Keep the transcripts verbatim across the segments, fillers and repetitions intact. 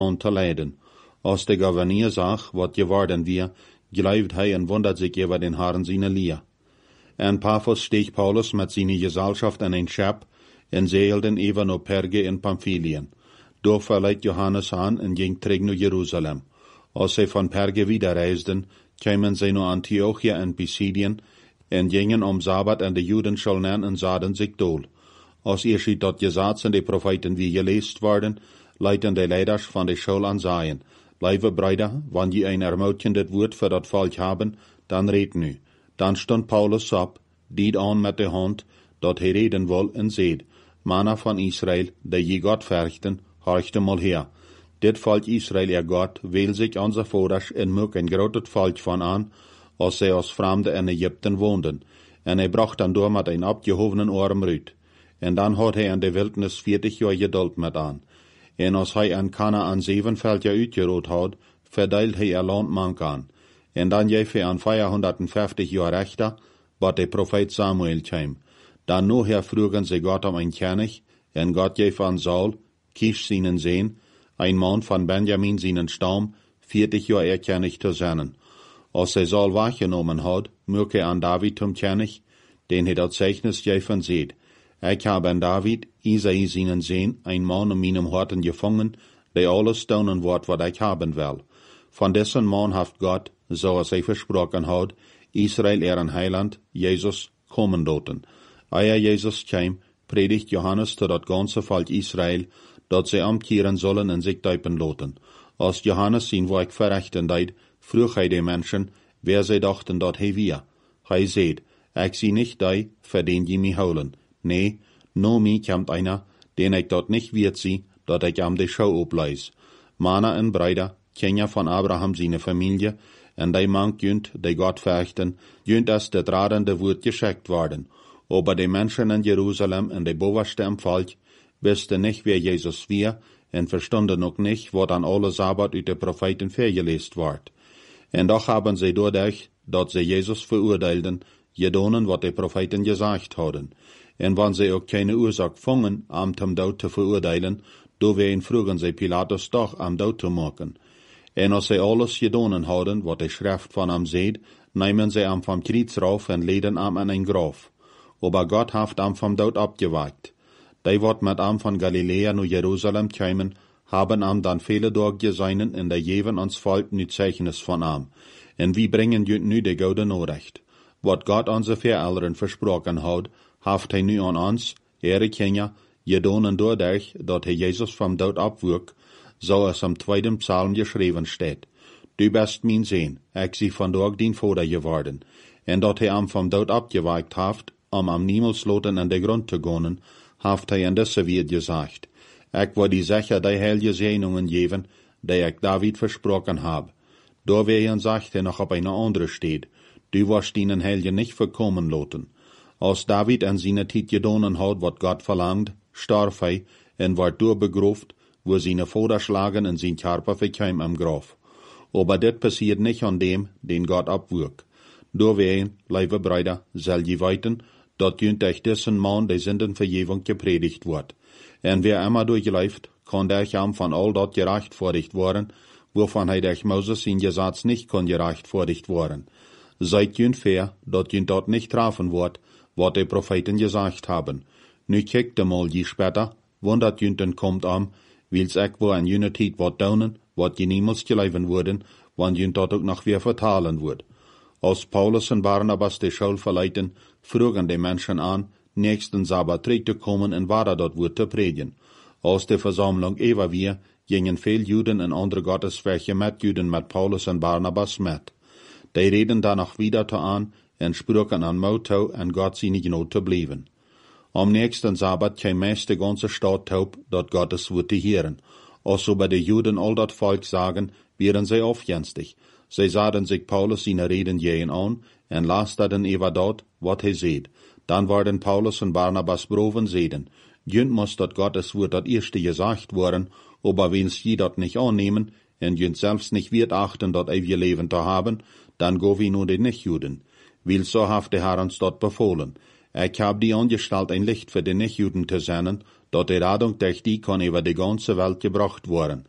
und te leiden. Als de Gouverneur zag wat geworden wir, glaubt hij en wundert sich über den Herrn seine Leer. En Paphos steeg Paulus met seine Gesellschaft in ein Schip en zeilden even op Perge in Pamphylien. Door verleiht Johannes aan en ging terug naar Jeruzalem. Als zij van Perge wiederreisden, kwamen zij naar Antiochia en Pisidien en gingen om Sabbat en de Juden scholnen en zaden zich dool. Als eerst dat gezats en de profeten wie geleest worden, leiden de leiders van de school aan zeien. Lieve Brüder, wann je een ermutigend woord voor dat volk hebben, dan red nu. Dan stond Paulus op, died aan met de hand, dat hij reden wil en zeid, Manna van Israël, die je God verchten, horchte mal her. Dit volk Israël, er God, wil zich onze vouders en muk een groot volk van aan, als zij als vreemden in Egypten woonden. En hij bracht dan door met een opgehovenen arm uit. En dan had hij in de wildnis veertig jaar geduld met aan. En als hij aan Kanaan zeven veldje uitgerood had, verdeelt hij er land mank aan. En dan geef hij aan vierhonderdvijftig jaar rechter, wat de profeet Samuel kwam. Dan nu her vroegen ze God om een König, en God geef aan Saul, Kish seinen Sehn, ein Mann von Benjamin seinen Stamm, vierzig Jahre er König zu sein. Als er Saul wahrgenommen hat, möge an David zum König, den er das Zeichnis gefen sieht. Ich habe an David, Isai seinen Sehn, ein Mann in meinem Horten gefangen, der alles tun wird, was ich haben will. Von dessen Mann hat Gott, so als er versprochen hat, Israel ihren Heiland, Jesus, kommen doten. Eer Jesus kam, predigt Johannes zu dat ganze Volk Israel, dat sie umkehren sollen en sich taupen loten. Als Johannes sein Werk verrichten deed, vroeg hij de Menschen, wer sie dachten dat hij wir. Hij seht, ich sie nicht die, für den die mich holen. Nee, no mi kommt einer, den ich dort nicht wird sie, dat ich am de Schau obleis. Mana en Brüder, Kinder von Abraham seine Familie, en die mank jünt, die Gott verrichten, jünt as det radende Wort geschickt worden. Aber die Menschen in Jerusalem en de bovenste im Volk wisten nicht, wer Jesus wir, en verstanden auch nicht, wat an alle Sabbat uit de Propheten vergelest wordt. En doch haben sie dadurch, dat sie Jesus verurteilten, gedonen, wat de Propheten gesagt hadden. En wann sie auch keine Ursache fangen, am zum Tod zu verurteilen, do wen frugen sie Pilatus doch am Tod zu machen. En als sie alles gedonen hadden, wat de Schrift von am seht, nehmen sie am vom Kreuz rauf en leden am an ein Graf. Aber Gott haft am vom Tod abgewagt. Die wat mit am von Galiläa nach Jerusalem kämen, haben am dann viele durchgeseinen in der jeven ons Volk nu Zeichnis von am. En wie bringen jüt nu de gode Nachricht. Wat Gott onze Verälteren versprochen hat, haft hij nu an ons, ihre Kinder, gedonen dadurch, dat hij Jesus vom Tod abwürg, so es am zweiten Psalm geschrieben steht. Du bist mein Sehn, ich sie von dort dien Vater geworden. En dat hij am vom Tod abgewagt haft, um am Niemelsloten an de Grund zu gehen, haft hij in deze weer gesagt. Ik wil die sicher die heilige Segnungen geben, die ich David versprochen hab. Doorwegen sagt er noch op eine andere steht, du wirst ihnen Heilige nicht verkommen loten. Als David an seine Tijd gedonen hat, wat Gott verlangt, starf hij en wordt doorbegroeft, wo seine Vaterschlagen in sein Körper verkäm am Graf. Aber dit passiert nicht an dem, den Gott abwürg. Doorwegen, lieve Brüder, soll je weiten, dat jünt durch dessen Mann die Sündenvergebung gepredigt wird. En wer immer durchläuft, kann durch am von all dat gerechtfertigt worden, wovon hij durch Moses in Gesetz nicht kann gerechtfertigt worden. Seid jünt fair, dat jünt dort nicht treffen wird, wat die Propheten gesagt haben. Nu kijkt de mal je später, wann dat jünten kommt am, wils ek wo an jüne Tijd wat daunen, wat je niemals geleiven worden, wann jünt dat ook nog weer vertalen wordt. Als Paulus en Barnabas de Schule verleiten, vroegen de Menschen an, nächsten Sabbat terug te komen en waar dat woord te predigen. Als de Versammlung ever weer, gingen veel Juden en andere Gotteswerke met Juden met Paulus en Barnabas met. Die reden dan nog wieder te aan en sprachen an Motto en Gott seine Gnade te blijven. Am nächsten Sabbat kam meist de ganze Stadt taub, dat Gottes Wort te hören. Als so bei de Juden all dat Volk sagen, wären sie aufjenstig. Sie sahen sich Paulus seine Reden jähen an en lasterten über dort, wat hij seht. Dann waren Paulus und Barnabas Broven seden. Jünt muss dat Gottes Wort dat erste gesagt worden, aber wenns je dat nicht annehmen, en jünt selbst nicht wird achten, dat ewige Leben zu haben, dann go wie nur den Nichtjuden. Weil so haft der Herr uns dort befohlen. Ich hab die angestalt ein Licht für die Nichtjuden zu senden, dat die Radung durch die kann über die ganze Welt gebracht worden.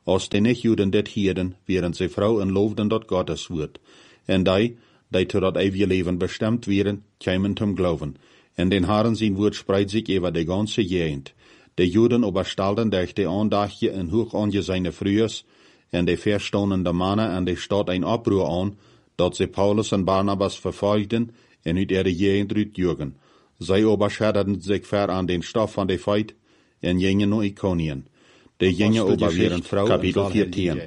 Als de nicht-Juden dit hielden, wären ze vrouw en loofden dat Gottes woord. En die, die tot dat eeuwige leven bestemd wären, kämen zum Glauben. En den Herren zijn woord spreidt sich über de ganze Gegend. De Juden überstalten durch de Andachje en hoch angesehene Frühers, en de verstaunende Mannen en de Stadt ein Abruhr an, dat ze Paulus en Barnabas verfolgten en uit ihre Gegend rütjürgen. Zij überschatterten sich ver an den Stoff van de Feit en gingen naar Iconien. De gingen over weer een vrouw Kapitel vierzehn.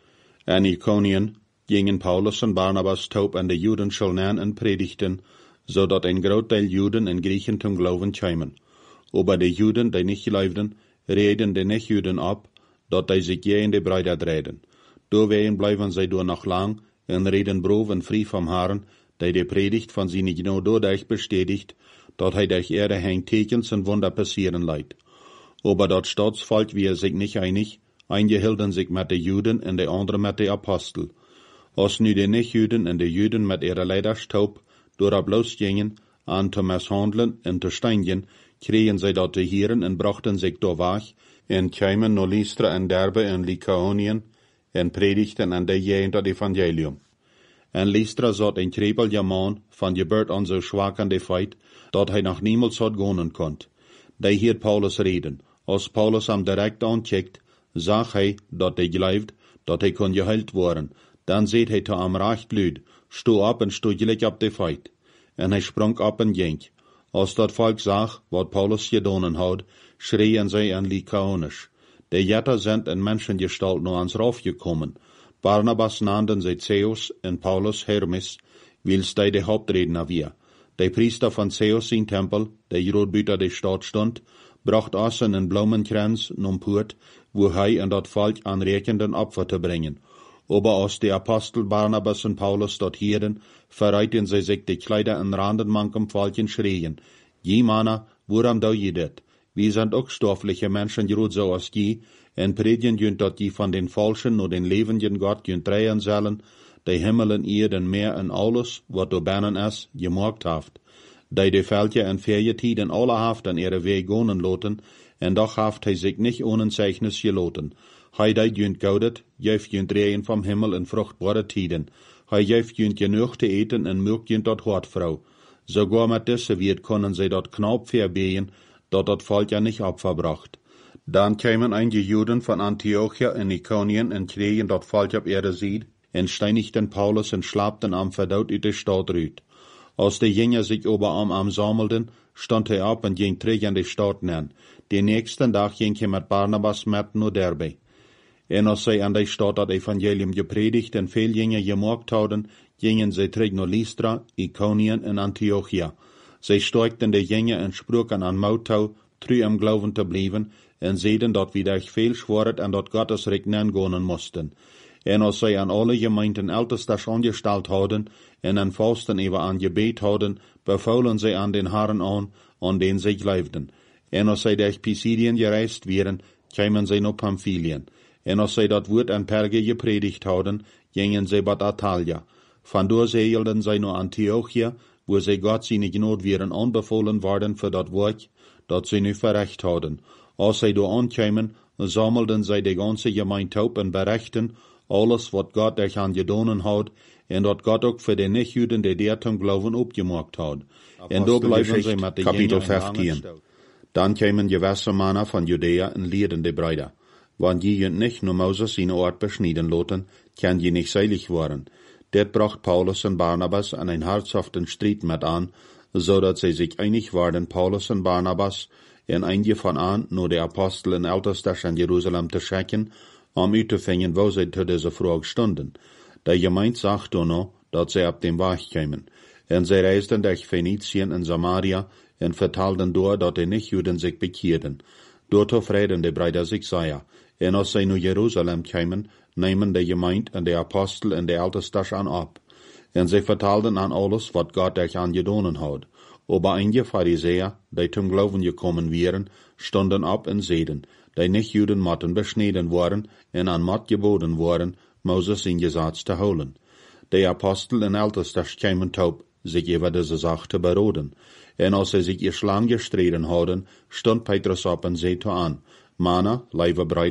En Iconien gingen Paulus en Barnabas taub an de Juden schulden en predigten, zodat een groot deel Juden en Griechen zum Glauben kämen. Aber de Juden, die nicht geloofden, reden de nicht-Juden ab, dat die sich je in de Brüder drehen. Doorwegen blijven zij door nog lang en reden brof en vrij vom Herren, die de predigt van sie nicht nur dadurch bestätigt, dat hij durch ihre heen Tekens en Wunder passieren leidt. Aber dat Staatsvolk wie sich nicht einig, einige hielden sich mit de Juden en de andere mit de Apostel. Als nu de nicht-Juden en de Juden met ihre Leiders taub door bloos gingen, aan te mishandelen en te steinigen, kregen zij dat te hieren en brachten zich door weg, en kwamen naar Lystra en Derbe en Lycaonien, en predigten aan de gegend het evangelium. En Lystra zat een krepelje man, van geboorte aan zo zwak aan de feit, dat hij nog niemals had gonen kon. Die hield Paulus reden. Als Paulus hem direct aankijkt, zag hij dat hij geloofde, dat hij kon geheild worden. Dan zei hij te hem recht luid, sto op en sto gelijk op de feit. En hij sprong op en ging. Als dat volk zag, wat Paulus gedaan had, schreien zij in Lycaonisch. De Jetter sind in Menschengestalt naar ons Rauf gekommen. Barnabas nannten zij Zeus en Paulus Hermes, wils die de Hauptredner wir. De Priester van Zeus in Tempel, der groot buiten de stad stond, bracht Assen een Blumenkrans nom Poort, wo hij en dat volk aanrekenden Opfer te brengen. Aber als de Apostel Barnabas en Paulus dort hielden, verreiten zij zich de Kleider en randen mankem volken schreien. Je Manna, waarom doe je dit? Wir sind auch stoffliche Menschen, groot zoals je, en predigen junt dat je van den falschen nur den levenden Gott junt drehen zullen, de Himmel en Erden meer en alles, wat door binnen is, gemaakt heeft. Die de Veltje en Ferietiden alle haft an ihre Weg gonen loten, en doch haft hij zich nicht ohne Zeichnis geloten. Hij die junt goudet, jeft junt drehen vom Himmel en fruchtbare Tiden. Hij jeft junt genoeg te eten en mögt junt dat Hortvrouw. Sogar mit disse wird können sie dort knapp verbehen, dat dat volk ja nicht abverbracht. Dan kämen einige Juden von Antiochia en Iconien en kregen dat volk op ihre Sied, en steinigten Paulus en schlapten am verdaut uit de stad rüt. Als de Jünger sich ober am am sammelten, stond hij op en ging terug in de stad nen. De nächsten dag ging hij met Barnabas met naar Derbe. En als zij aan de stad dat evangelium gepredigt en veel Jünger gemaakt hadden, gingen zij terug naar Lystra, Iconien en Antiochia. Zij steigten de Jünger en spraken aan Moutau, true am Glauben te blijven, en zeiden dat we durch veel schworet en dat Gottes Recht gonen moesten. En als zij aan alle gemeenten ältestes angestalt hadden, en aan vasten even aan gebet hadden, bevolen zij aan den Herren aan, aan den zij geloofden. En als zij durch Pisidien gereist wären, kwamen zij naar Pamphylien. En als zij dat woord aan Perge gepredigt hadden, gingen zij bad Atalia. Vandoor zeilden zij naar Antiochia, wo zij Gott seine Gnade wären anbefohlen worden für dat Werk, dat zij nu verrecht hadden. Als zij door aankwamen, sammelden zij de ganze Gemeinde op en berichten alles wat Gott durch han gedonen had, en dat God ook voor de nicht-Juden die der zum Glauben opgemaakt had. En door blijven zij met de Kapitel vijftien. Dan kwamen gewisse Männer von Judäa en leerden de Brüder. Want je junt nicht nur Moses seine Ort beschneiden loten, kann je nicht seilig worden. Dit bracht Paulus en Barnabas an een herzhaften Streit mit an, zodat zij zich einig waren, Paulus en Barnabas, en einige van aan naar de Apostel en Ältestes in Jerusalem te schicken, om uit te vinden wo zij te deze vraag stonden. De gemeente zag toen dat zij op dem Weg kwamen, en zij reisden durch Phoeniciën en Samaria, en vertelden door dat de nicht-Juden zich bekeerden. Door tevreden de Brüder zich zeiden, en als zij naar Jerusalem kwamen, nemen de gemeente en de Apostel en de Ältestes aan op. En zij vertelden aan alles wat God durch aan gedonen had. Aber einige Pharisäer, die zum Glauben gekommen wären, stonden op en zeiden, die nicht-Juden mochten beschneden worden en aan Mott geboden worden, Moses in Gesetz te houden. De Apostel en Ältestes kwamen taub, sich über diese Sache te beroden. En als zij zich ihr Schlang gestreden hadden, stond Petrus op en zei to aan, Mana, lieve Brüder,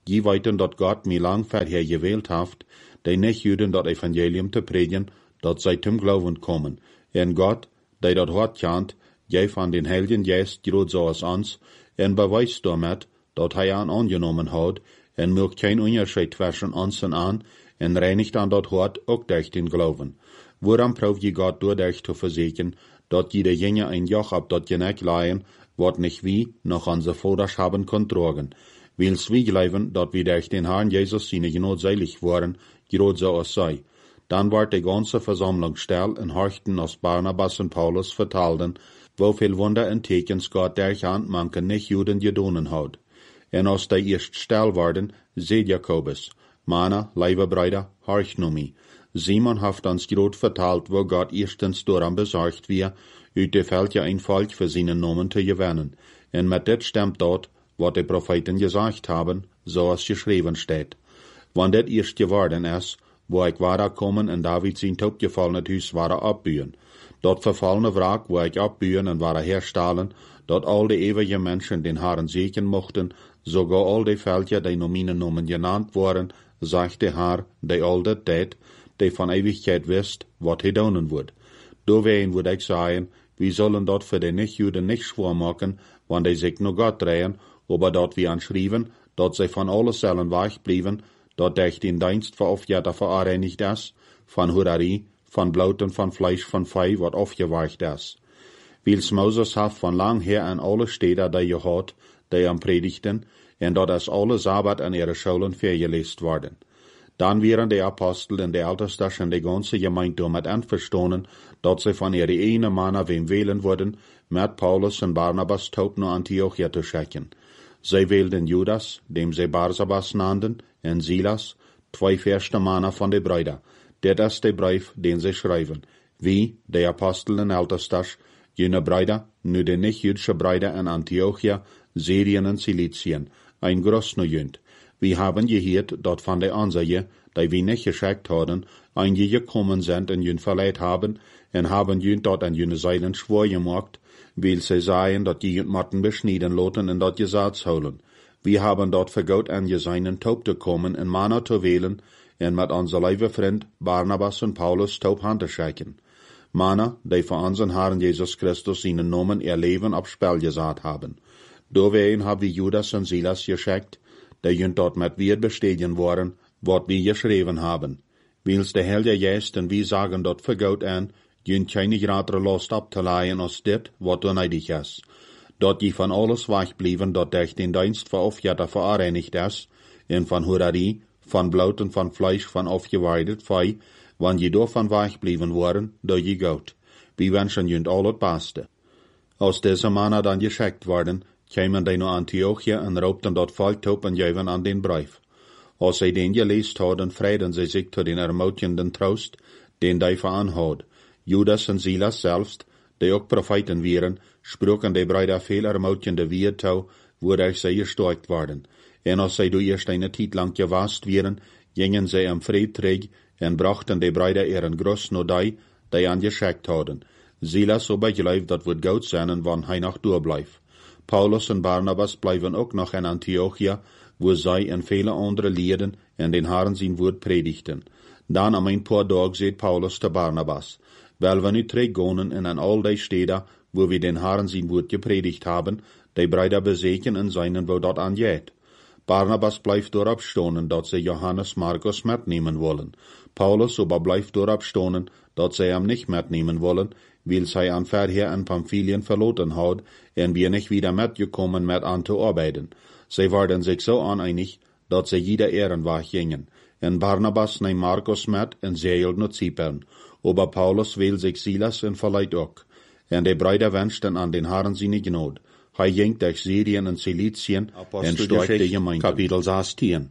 Je weten dat Gott mir lang vorher gewählt haft, die nicht-Juden dat Evangelium te predigen, dat zij zum Glauben kommen. En Gott, die dat hart kent, geeft aan den Heiligen Geest groot zoals ons, en bewijst damit, dat hij aan angenomen had, en maakt kein Unterschied zwischen ons en aan, en reinigt aan dat hart ook durch den Glauben. Woran proeft je Gott doordat te verzekeren, dat jeder Jünger ein Joch ab dat je nek leihen, wat nicht wie noch onze Voders haben kon tragen. Wils wie geloven dat wir durch den Herrn Jesus seine Genot seilig waren, groot zoals zij. Dann ward die ganze Versammlung still en horchten als Barnabas und Paulus vertelden, woveel Wunder en tekens Gott durch an manche nicht-Juden gedonen had. En als die eerst still worden, zei Jakobus, Mana, lieve Brüder, horcht nu mi. Simon haft ons groot verteld, wo Gott erstens dooran bezorgd wie, uit de veld ja een volk voor zijn Namen te gewinnen. En met dit stemt dat, wat de Propheten gesagt haben, zoals geschreven steht. Want dit eerst geworden is, wo ik ware komen en David zijn topgefallene huis ware opbuien. Dat verfallene wraak, wo ik opbuien en ware herstellen, dat al de eeuwige mensen den Herren zegen mochten, sogar al de veldje die no mijn Namen genannt worden, zegt de Herr, die al dat deed, die van eeuwigheid wist, wat hij doen wordt. Doorwegen moet ik zeggen, we zullen dat voor de nicht-Juden niet schwer maken, want die zich naar Gott drehen, aber dat we aanschrijven, dat zij van alles zullen wegblijven, dat durch den Dienst voor offerter vereinigt is, van hoererie, van blouten van Fleisch van vee wat afgewacht is. Wils Moses heeft van lang her aan alle steden die je had, die am predigten, en dat is alle Sabbat aan ihre Schulen vergelest worden. Dan wären die Apostel en de Ältesters en de ganze Gemeinde met einverstanden, dat ze van ihre ene Mann wem wählen worden, met Paulus en Barnabas taub naar Antiochia te schicken. Zij wählten Judas, dem sie Barsabas nannten, en Silas, twee verste Männer von de Brüder. Dit is de brief, den sie schreiben. Wie, de Apostel en Ältesters, jene Brüder, nu de nicht-jüdische Brüder in Antiochia, Syrien en Cilicien, ein groß Neujönd. Wir haben gehört, dat van de Ansaje, die wir nicht geschickt hadden, einige gekommen sind en jün verleiht haben, en haben jün dort an jüne Seilen schwor gemacht, weil sie seien, dat jünt matten beschnieden loten en dat Gesetz holen. Wir haben dort vergaut an je seinen taub te kommen en Männer te wählen, en met onze lieve vriend Barnabas en Paulus taub hand te schicken. Männer, die voor unseren Herrn Jesus Christus seinen Namen ihr Leben aufs Spiel gesetzt haben. Doorwegen haben wir Judas en Silas geschickt, die jünt dort met wir bestätigen worden, wat wir geschrieben haben. Wils de Heilige Geist en wir sagen dort vergaut an, jünt keine gratere Last abzuleihen als dit, wat neidig is. Dat je van alles wegblieben, dat durch den Dienst voor offerter vereinigt is, en van hoererie, van blouten van Fleisch van aufgeweidet vee, wann je daarvan wegblieben worden, dat je gout. Wir wünschen jünt al het beste. Als deze Männer dan geschickt worden, kwamen die naar Antiochia en roepten dat volk op en geven aan den brief. Als zij den geleest hadden, vreiden zij zich tot den ermutigenden troost, den die veranhoud. Judas en Silas selbst, die ook Propheten waren, sprachen die Brüder veel ermutigende Woorden toe, wodurch zij gestärkt waren. En als zij door eerst eine tijd lang gewast waren, gingen zij am Fried terug en brachten die Brüder ihren Groß nur die, die angeschickt hadden. Silas aber gelooft dat wordt goed zijn, wann hij nog doorblijft. Paulus en Barnabas blijven ook nog in Antiochia, wo zij en vele andere lieden en den Herrn zijn woord predigten. Dan am een paar dag zei Paulus te Barnabas, wel we nu teruggaan en aan al die steden, wo wir den Herrn zijn woord gepredigt haben, die Brüder bezeken en seinen, wo dat angeht. Barnabas blijft daarop stonen, dat zij Johannes Markus metnemen wollen. Paulus aber blijft daarop stonen, dat zij hem niet metnemen wollen, weil zij aan verher in Pamphylien verloten had, en wir nicht wieder mitgekommen met an te arbeiten. Zij waren zich zo oneinig, dat zij jeder ehrenweg gingen. En Barnabas neemt Markus met en zeilt naar Zypern. Aber Paulus wil zich Silas en verleiht ook. En de Brüder wenschten an den Herrn seine Gnade. Hij ging durch Syrien en Cilicien en stärkte de Gemeinde. Kapitel zestien.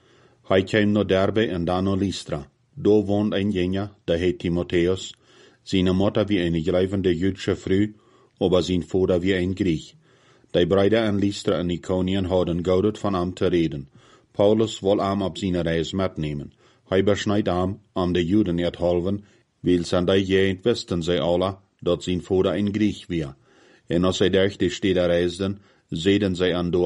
Hij kwam naar Derbe en dan naar Lystra. Daar woont een jongen, der heet Timotheus. Seine Mutter wie eine gleivende jüdische Frau, aber sein Vater wie ein Griech. Die Brüder in Lystra en Iconien hadden gaudet van hem te reden. Paulus wil hem op zijn reis metnemen. Hij besnijdt hem om de Juden niet helpen, weil zijn die gegend wisten zij alle, dat zijn vader een Griech was. En als zij durch die steden reisden, zeiden zij aan door,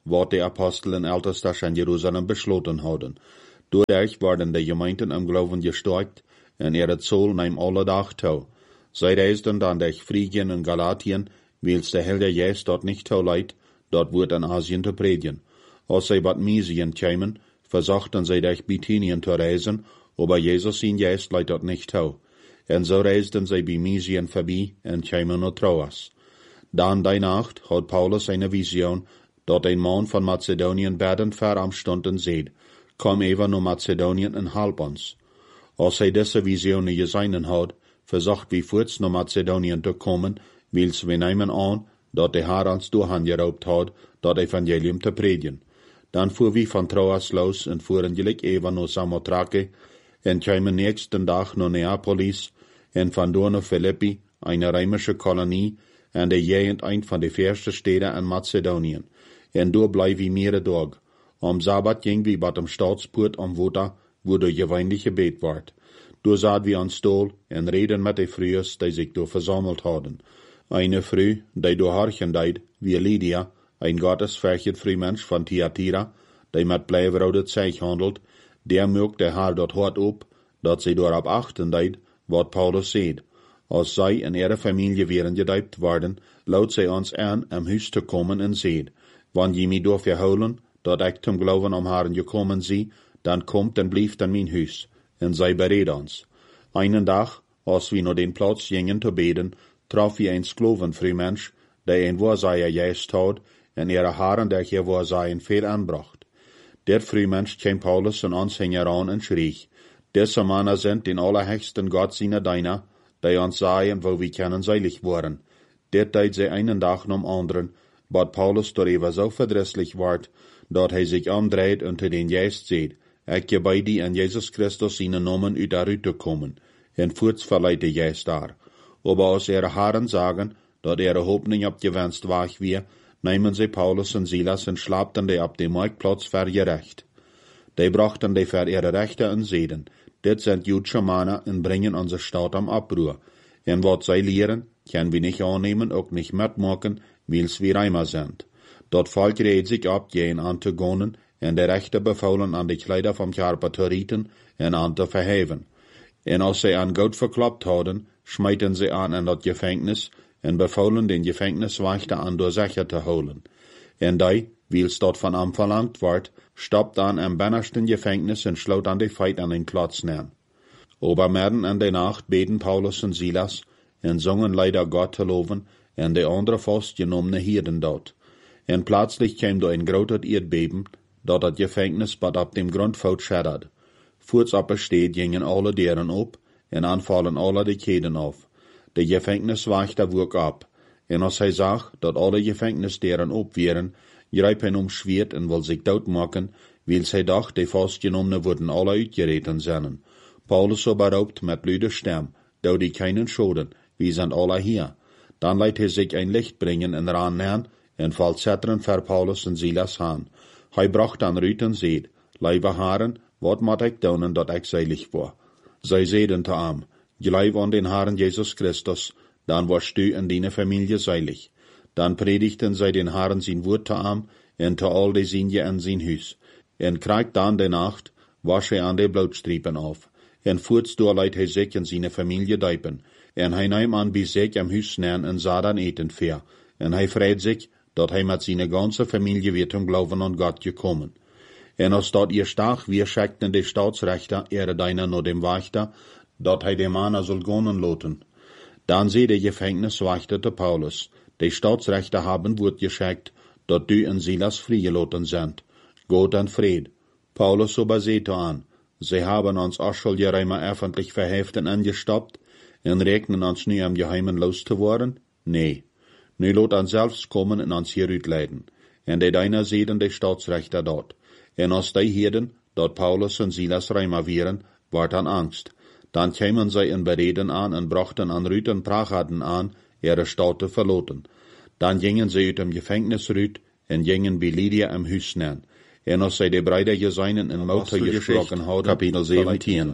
wat de Apostel in Ältestas in Jerusalem besloten hadden. Doordat werden de gemeenten am Glauben gestärkt, en ihre Zoll nahm alle Dag toe. Zij reisden dan durch Phrygien en Galatien, wils de Heilige Geist dort nicht toe leidt, dort wordt in Asien te predigen. Als zij wat Misien kämen, versuchten zij durch Bithynien te reisen, aber Jesus zijn Geist leidt dort nicht toe. En so reisden zij bij Misien voorbij en kämen naar Troas. Dan die Nacht had Paulus eine Vision, dat een man van Macedonien bedend ver am stond en zeid, kom even naar Macedonien en help ons. Als hij deze vision gezien had, verzocht wie voorts naar Macedonien te komen, wils we nemen aan, dat de Heer ons doorgeroepen had, dat evangelium te predigen. Dan voer we van Troas los en voeren gelijk even naar Samothrake, en kwamen nächsten dag naar Neapolis, en van door naar Philippi, eine römische Kolonie, en de gegend een van de verste steden in Macedonien. En door bleef we mehrere dag. Am Sabbat ging we bij de Staatspoort am Water, wo de gewöhnlich gebet wordt. Door zaten we aan stoel en reden met de vrouwen die zich door verzameld hadden. Eine vrouw, die door harchen deed, wie Lydia, een gottesvergert vrouwmensch van Thyatira, die met blijverhoudend zeeg handelt, der merkte haar dat hart op, dat zij daarop achten deed, wat Paulus zei. Als zij en ihre familie wären gedeipt worden, laat zij ons aan am huis te komen en zei, wanneer je mij door verholen, dat ik zum Glauben am Herrn gekommen zie, dan komt en blijft in mijn huis, en zij bereid ons. Einen dag, als we naar den Platz gingen te beden, traf we een Sklovenvrouwmensch, die een Wahrsager geist had, en ihre Haaren der hier Wahrsagen veel aanbracht. Der Vrouwmensch kwam Paulus en ons aan en schrie, deze mannen sind den allerhöchsten Gott seiner Deiner, die ons sagen, wo wir können seilig worden. Dit deed zij einen dag nom anderen, wat Paulus darüber so verdrisslich ward, dat hij zich omdreht und zu den Geist seht, ik gebei die an Jesus Christus seine Namen uit daaruit te komen, en voorts verleiht de Geist daar. Aber als ihre Herren sagen, dat ihre Hoffnung abgewenst war wir, nehmen sie Paulus und Silas und schlappten die ab dem Marktplatz vergerecht. Die brachten die für ihre Rechte und Seden, dit sind jüdische Männer und bringen unsere Stadt am Abruhr. En wat zij lehren, können wir nicht annehmen, auch nicht mitmachen, wils wir Reimer sind. Dort Volk redet sich ab, gehen Antigonen, en de Rechte befohlen an die Kleider vom Körper zu rieten en an zu verheven. En als sie an Gott verkloppt hadden, schmeiten sie an in dat Gefängnis en befohlen den Gefängniswächter an door Sache zu holen. En die, wils dort von am verlangt ward, stoppt an am bennersten Gefängnis en sloot an die Feit an den Klotz neer. Obermidden in der Nacht beten Paulus und Silas en zongen leider Gott zu loben en de andere vastgenommene Hirden dort. En plötzlich kam da ein großes Erdbeben, dat het Gefängnis bad ab dem Grundfout scheddert. Voorts op besteed gingen alle deuren op, en aanvallen alle de Keden auf. De Gefängniswächter woek ab, en als hij zag, dat alle Gefängnisdeuren op wären, greep hij om Schwert en wil zich doodmaken, wils hij dacht, de vastgenommene worden alle uitgereten zijn. Paulus so beraubt met luide stem, dou die keinen schoden, wie sind alle hier. Dan leidt hij zich een licht brengen en ran nähen, en valt zetteren voor Paulus en Silas aan. Hij bracht dan Ruut en zeid, lieve Heren, wat moet ik doen dat ik seilig word? Zij zeiden te hem, gelijf aan den Herrn Jesus Christus, dan warst du en deine Familie seilig. Dan predigten zij den Herrn zijn woord te hem, en te al de zienje en zijn huis. En krijgt dan de nacht, was hij aan de bloedstriepen af. En voorts door leidt hij zich en zijn familie duipen. En hij neemt aan bij zich am huis neer en zat dan eten ver. En hij vreit zich, dat hij met zijn ganze Familie weer zum Glauben an Gott gekommen. En als dat ihr stach, wir schickten de Staatsrechter ihre Deiner nur dem Wächter, dat hij de Männer soll gonen loten. Dan zei de Gefängniswächter te Paulus, de Staatsrechter haben wordt geschickt, dat du en Silas vrijgeloten sind. Gott en Fried. Paulus aber seht an, sie haben uns Aschulgereimer öffentlich verheft en angestoppt, en rekenen uns nu am Geheimen loszuworden? Nee. Nu lot an selbst kommen en ons hieruit leiden. En de Deiner zeiden de Staatsrechter dort. En als die hielden, dat Paulus en Silas Reimer wären, ward an Angst. Dan kämen zij in Bereden an en brachten an Ruut en Prachaden an, ihre Stadt te verloten. Dan gingen zij uit dem Gefängnis Ruut en gingen bij Lydia am Huis neer. En als zij de Brüder geseinen in Mauter gesprochen hadden, Kapitel zeventien.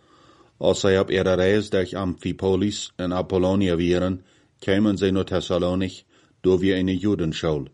Als zij op ihre reis durch Amphipolis en Apollonia wären, kämen zij naar Thessalonich, door wie eine Judenschule.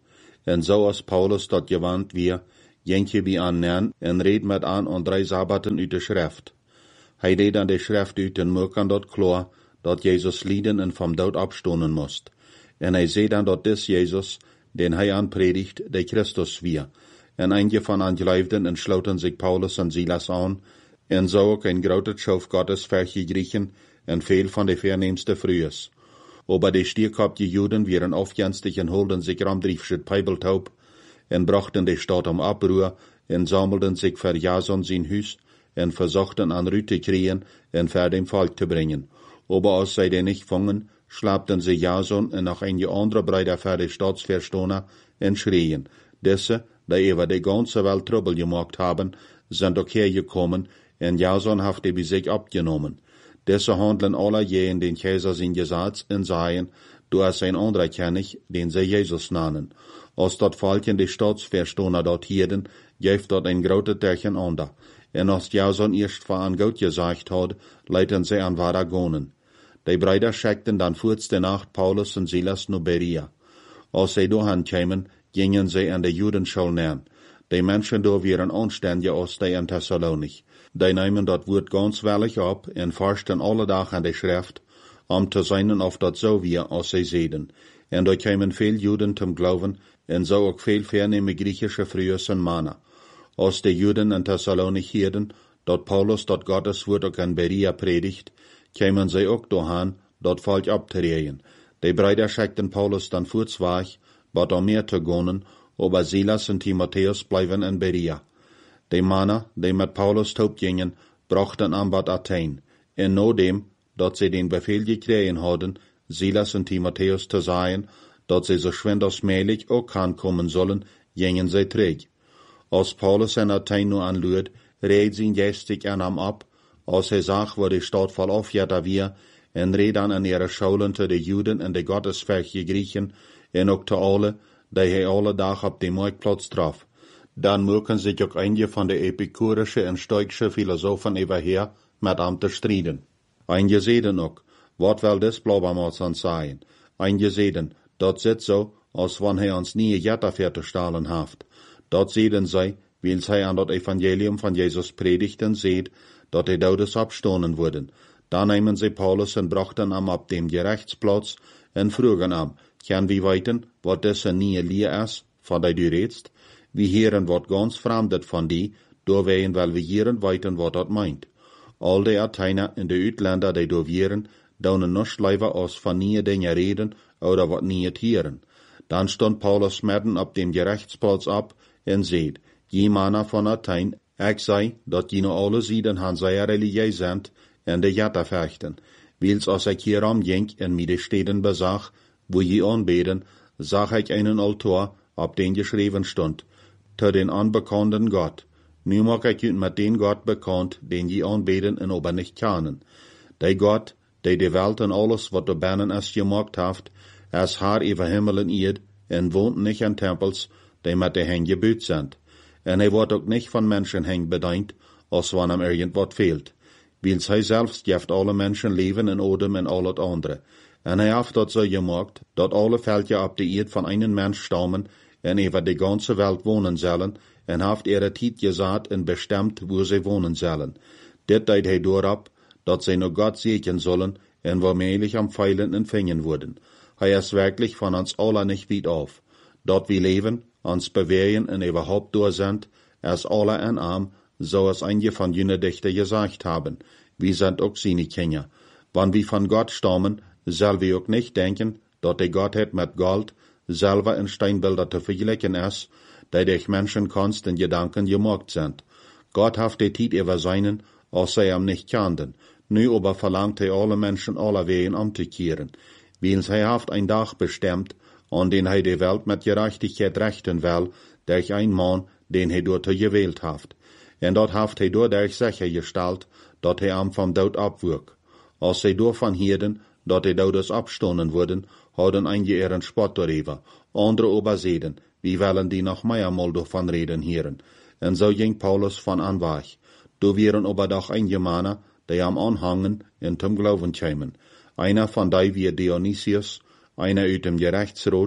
En zo als Paulus dat gewand weer, jenkje bij annern en reed met aan on drie sabbaten uit de schrift. Hij deed aan de schrift uit en maak aan dat klaar, dat Jezus lijden en van dood opstonen moest. En hij zei dan dat dis Jezus, den hij aanpredigt, de Christus weer. En eindje van aangeloofden en sloten zich Paulus en Silas aan, en zo ook een grote schoof Gottes vergekregen en veel van de verneemste vrouwen. Aber de stierkopje Juden wären aufgenstig en holden zich ramdriefschet Pijbeltaub, en brachten de stad om Abruhr, en sammelden zich voor Jason zijn huis, en verzochten aan Ruth te kriegen en voor dem Volk te brengen. Aber als zij den nicht vangen, schlapten sie Jason en nog een andere Brüder voor de Staatsverstoner en schreien. Diese, die über de ganze Welt Trouble gemacht haben, sind ook hergekommen, en Jason heeft die bij zich opgenomen. Diese handeln alle je in den Kaiser zijn Gesetz en zeien, du hast ein anderer König, den sie Jesus nannen. Als dat Volk in de Staatsverstoner dort hielden, geeft dat een grote Teichen ander. En als Jason eerst van aan Gott gesagt had, leiten sie an Varagonen. Die Brüder schickten dann voorts de Nacht Paulus en Silas naar Berea. Als sie doorheen kwamen, gingen sie an de Judenschule nähern. Die Menschen do wären anständiger als die in Thessalonich. Die nehmen dat Wort ganz wellig ab en forschten alle Tag an de Schrift, um te zijn of dat zo weer als sie zeiden. En da kwamen veel Juden zum Glauben, en zo ook veel vernehme griechische Vrouwen en mannen. Als de Juden in Thessalonich hielden, dat Paulus dat Gottes Wort ook in Berea predigt, kwamen sie ook doorheen, dat Volk abzureden. Die Brüder schickten Paulus dann voorts weg, wat om meer te gonen, aber Silas en Timotheus blijven in Berea. Die mannen, die met Paulus taub gingen, brachten aan Bad Athen. En nadem, dat sie den Befehl gekregen hadden, Silas en Timotheus te zeggen, dat sie so schwind als möglich ook aankomen zullen, gingen zij terug. Als Paulus in Athen nu aanluid, reed zijn gestig aan hem op, als hij zag waar de stad vol afjatter weer, en reed dan in ihre scholen te de Juden en de Gottesverge Griechen, en ook te alle, die hij alle dag op de marktplatz traf. Dan mögen sich ook einige van de epikurische en stoikische Philosophen überher met hem te strijden. Einige zeiden ook, wat wil des Blaubermals aan zijn? Einige zeiden, dat zit zo, als wanneer hij ons nie jatter te stalen heeft. Dat zeiden zij, weil zij aan dat Evangelium van Jezus predigten, zeid, dat de Dodes abstonen worden. Dan nemen sie Paulus en brachten hem op dem Gerechtsplatz en vroegen hem, kan wie weten, wat deze nieuwe leer is, van die du redst? We heren wat ganz vreemd van die, doorwegen wel we heren weten wat dat meint. Al die Athener en de uitländer die doorweren, daunen nichts liever als van nieuwe dingen reden, oder wat nieuwe heren. Dan stond Paulus midden op dem Gerechtsplatz op en zeid, je mannen van Athen, ik zei, dat je nu alle zieden han zij religie zijn, en de jatter vechten. Wils als ik hierom ging en mij de steden bezag, wo je aanbeden, zag ik einen altaar, op den geschreven stond, te den onbekannten Gott. Nu mag ik u met den Gott bekend, den je aanbeden en aber nicht kennen. Die Gott, die de Welt en alles wat er binnen is gemaakt heeft, is haar over Himmel en Erd, en woont nicht in Tempels, die met de hen gebuut zijn. En hij wordt ook nicht van mensen hen bedient, als wanneer hem irgendwat fehlt. Wils hij zelfs geeft alle mensen leven en odem en al het andere. En hij heeft dat zo gemaakt, dat alle Völker op de Erd van einen Mensch stammen en over de ganze Welt wonen zullen, en heeft ihre tijd gezet en bestemd wo ze wonen zullen. Dit deed hij doorop, dat zij nur Gott segnen sollen en waarmeilig am Pfeilen en Fingen worden. Hij is wirklich van ons alle nicht weit auf. Dat we leven, ons bewegen en überhaupt door sind, is alle en arm, zoals einige van jene Dichter gesagt haben. Wir sind auch seine Kinder. Wann wir von Gott stammen, soll wir auch nicht denken, dat die Gottheit mit Gold selber in Steinbilder te vergleichen ist, die durch Menschenkunst in Gedanken gemacht sind. Gott hat die Zeit über seinen, als sie ihm nicht kannten. Nu aber verlangt er alle Menschen aller Wegen umzukehren. Weil hij haft ein Tag bestimmt, an den hij die Welt mit Gerechtigkeit rechten will, durch ein Mann, den hij dort gewählt haft. En dat haft hij doordurch sichergestellt, dat hij am vom Dood abwürg. Als zij daarvan hielden, dat de Dodes abstonen worden, hadden einige ihren Spott darüber. Andere aber zeiden, wie willen die noch meiermal davon reden hieren. En so ging Paulus von an weg. Du wären aber doch einige Männer, die am Anhangen in zum Glauben kämen. Einer von die wie Dionysius, einer uit dem Gerechtsrat,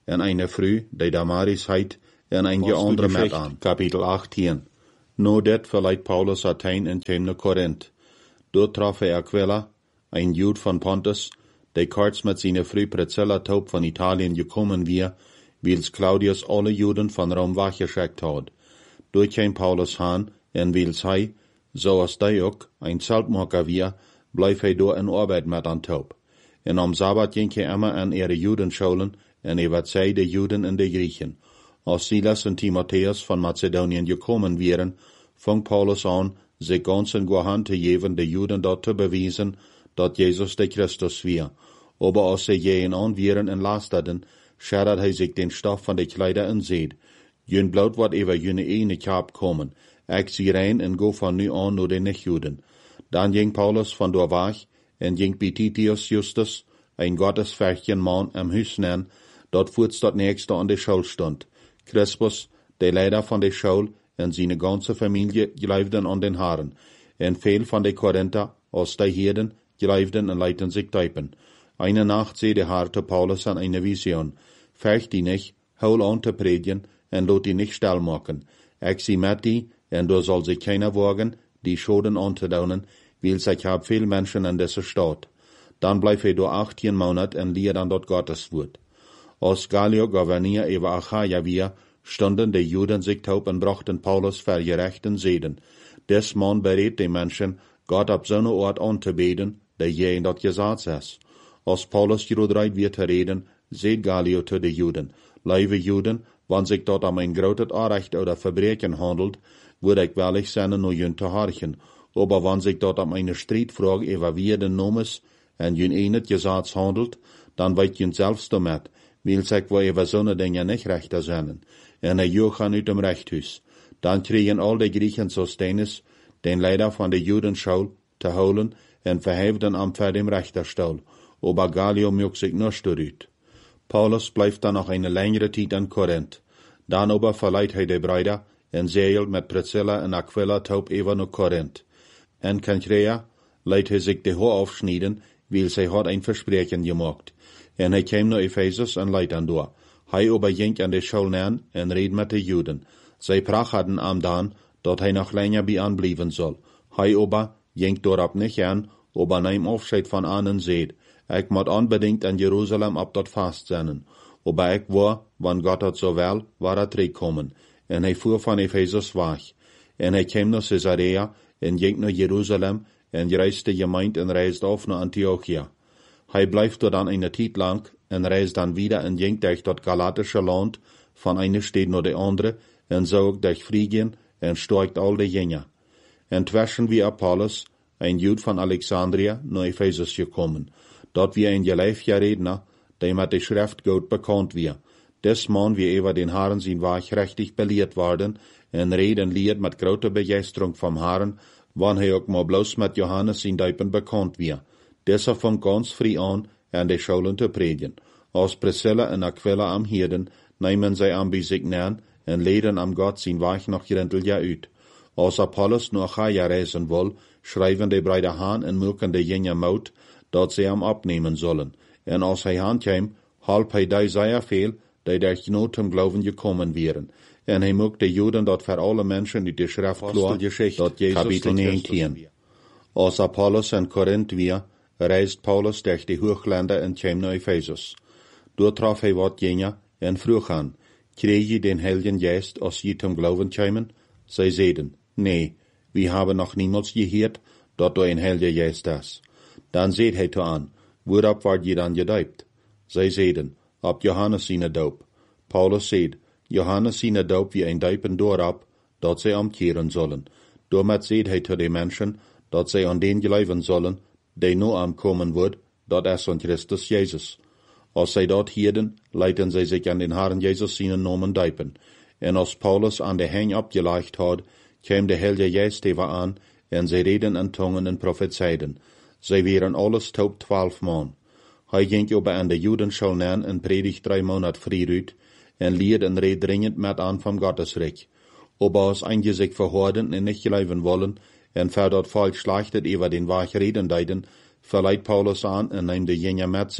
en eine Früh, die Damaris heit, en ein je andere met aan. Kapitel achttien. No det verleiht Paulus Athen en kwam naar Korinth. Dort traf hij Aquila, ein Jud von Pontus, der kurz mit seiner Frau Priscilla Taub von Italien gekommen wir, wils Claudius alle Juden von Rom weggeschickt hat. Dort kam Paulus han, en wils hij, zoals die ook, ein Zeltmaker wir, bleef hij door in Arbeit met an Taub. En am Sabbat ging hij immer an ihre Judenschulen, en er zei de Juden en de Griechen. Als Silas en Timotheus von Mazedonien gekommen wären, fing Paulus an, sich ganz in Hand zu geben, de Juden dort zu beweisen, dat Jesus de Christus wir. Aber als sie jenen an wären en lasterten, schadert hij sich den Stoff von de Kleider en seed. Jün bloot wat over jene ene Kap kommen. Ik zie rein en go van nu an nur de Nicht-Juden. Dan ging Paulus von door weg, en ging bij Titius Justus, ein gottesfürchtigen Mann am Hüsnen, dort voets dat nächste an de Schule stund. Crispus, der Leiter von der Schule, en seine ganze Familie geleifden an den Haaren, en veel van de Korinther, als de Heden, geleifden en leiten sich typen. Eine Nacht seh der harte Paulus an eine Vision. Fürcht die nicht, hol an te predigen, en lot die nicht still machen. Ich sie met die, en du soll sich keiner wagen, die Schoden anzudaunen, weil sich hab viel Menschen in dieser Stadt. Dann bleib er durch achtzehn Monate en lehr dann dort Gottes Wort. Als Gallio Gouverneur über Achaia wir, stunden die Juden sich taub und brachten Paulus für gerechten Seden. Des Mann berät die Menschen, Gott ab so einer Ort anzubeten, der je in dat Gesetz ist. Als Paulus gerudreit wird zu reden, seht Gallio zu den Juden. Lieve Juden, wann sich dort um ein großes Unrecht oder Verbrechen handelt, würde ich willig sein, nur jün zu horchen. Aber wenn sich dort um eine Streitfrage über wie den Nomes en jün enet Gesetz handelt, dann weet jün selbst damit, weil sich wo über so eine Dinge nicht rechter sind. En er jochen uit dem Rechthuis. Dann kriegen all die Griechen Sostenes, den Leiter von der Judenschule, zu holen en verheften am für dem Richterstuhl. Aber Gallio mögt sich nur sturut. Paulus bleibt dann noch eine längere Zeit in Korinth. Dann aber verleiht er die Brüder en zeilt mit Priscilla en Aquila taub even nach Korinth. En Cenchrea leidt er sich die Haar aufschneiden, weil sie hat ein Versprechen gemacht. En hij kwam naar Ephesus en leidt aan door. Hij aber ging an de Schule an en red mit de Juden. Zij prach hadden am dan, dat hij nog länger bij an blijven zal. Hij aber ging dorop nicht an, aber neem Aufscheid von anen seht. Ik moet unbedingt in Jerusalem ab dort fast zijn. Aber ik war, wann Gott hat so wel, war er terugkommen. En hij fuhr von Ephesus weg. En hij kwam naar Caesarea en ging naar Jerusalem en reiste gemeint en reist auf naar Antiochia. Hij blijft dort dan eine Tijd lang en reist dann wieder en ging durch das galatische Land von einer Stadt naar de andere en zo ook durch Phrygien en storkt al de Jünger. Entwischen wie Apollos, ein Jud von Alexandria, naar Ephesus gekommen. Dort wie ein geleifter Redner, der mit der Schrift gut bekannt wir. Des Mann wie über den Haaren sein Weg richtig belehrt worden en reden lied mit großer Begeisterung vom Haaren, wann er auch mal bloß mit Johannes sein Deipen bekannt wir. Deshalb fang ganz früh an, an de Schulen zu predigen. Als Priscilla en Aquila am Hirden, nehmen sie am bei sich nähen en leden am Gott sein Weg noch Grenteljahr uit. Als Apollos nach Achaia reisen will, schreiben die Brüder han en mögen de Jünger Maut, dat sie am abnehmen sollen. En als hij aankwam, halp hij die sehr viel, die durch Not zum Glauben gekommen wären. En hij mögt de Juden dat für alle Menschen die die Schrift klar, dat Jesus Kapitel negentien. Als Apollos en Korinth wir, reist Paulus durch die Hochländer en kwam naar Ephesus. Dort traf hij wat Jünger en vroeg aan, kreeg je den Heiligen Geist, als je zum Glauben kwamen? Zij zeiden, nee, wir haben noch niemals gehört, dat du ein Heiliger Geist hast. Dann seht hij to aan, woorop ward je dan gedoopt? Zij zeiden, op Johannes sine doop. Paulus zeid, Johannes sine doop wie ein Deipen doorop, dat zij omkeren zullen. Daarmet zeid hij to de mensen, dat zij aan den geloven zullen, die nu aankomen wordt, dat is aan Christus Jezus. Als zij dat hielden, leiten zij zich aan den Herrn Jezus zijn namen deipen. En als Paulus aan de heng opgelegd had, kwam de Heilige Geest even aan, en zij reden in tongen en prophezeiden. Zij waren alles taub twaalf man. Hij ging over aan de Judenschule neer en predigt drie maand vrieruit, en leerde en reed dringend met aan van Gottesreich. Aber als einige sich verhorden en nicht geloven wollen, en ver dat volk schlachtet über den Weg reden deiden, verleiht Paulus an en neemt de Jünger met sich,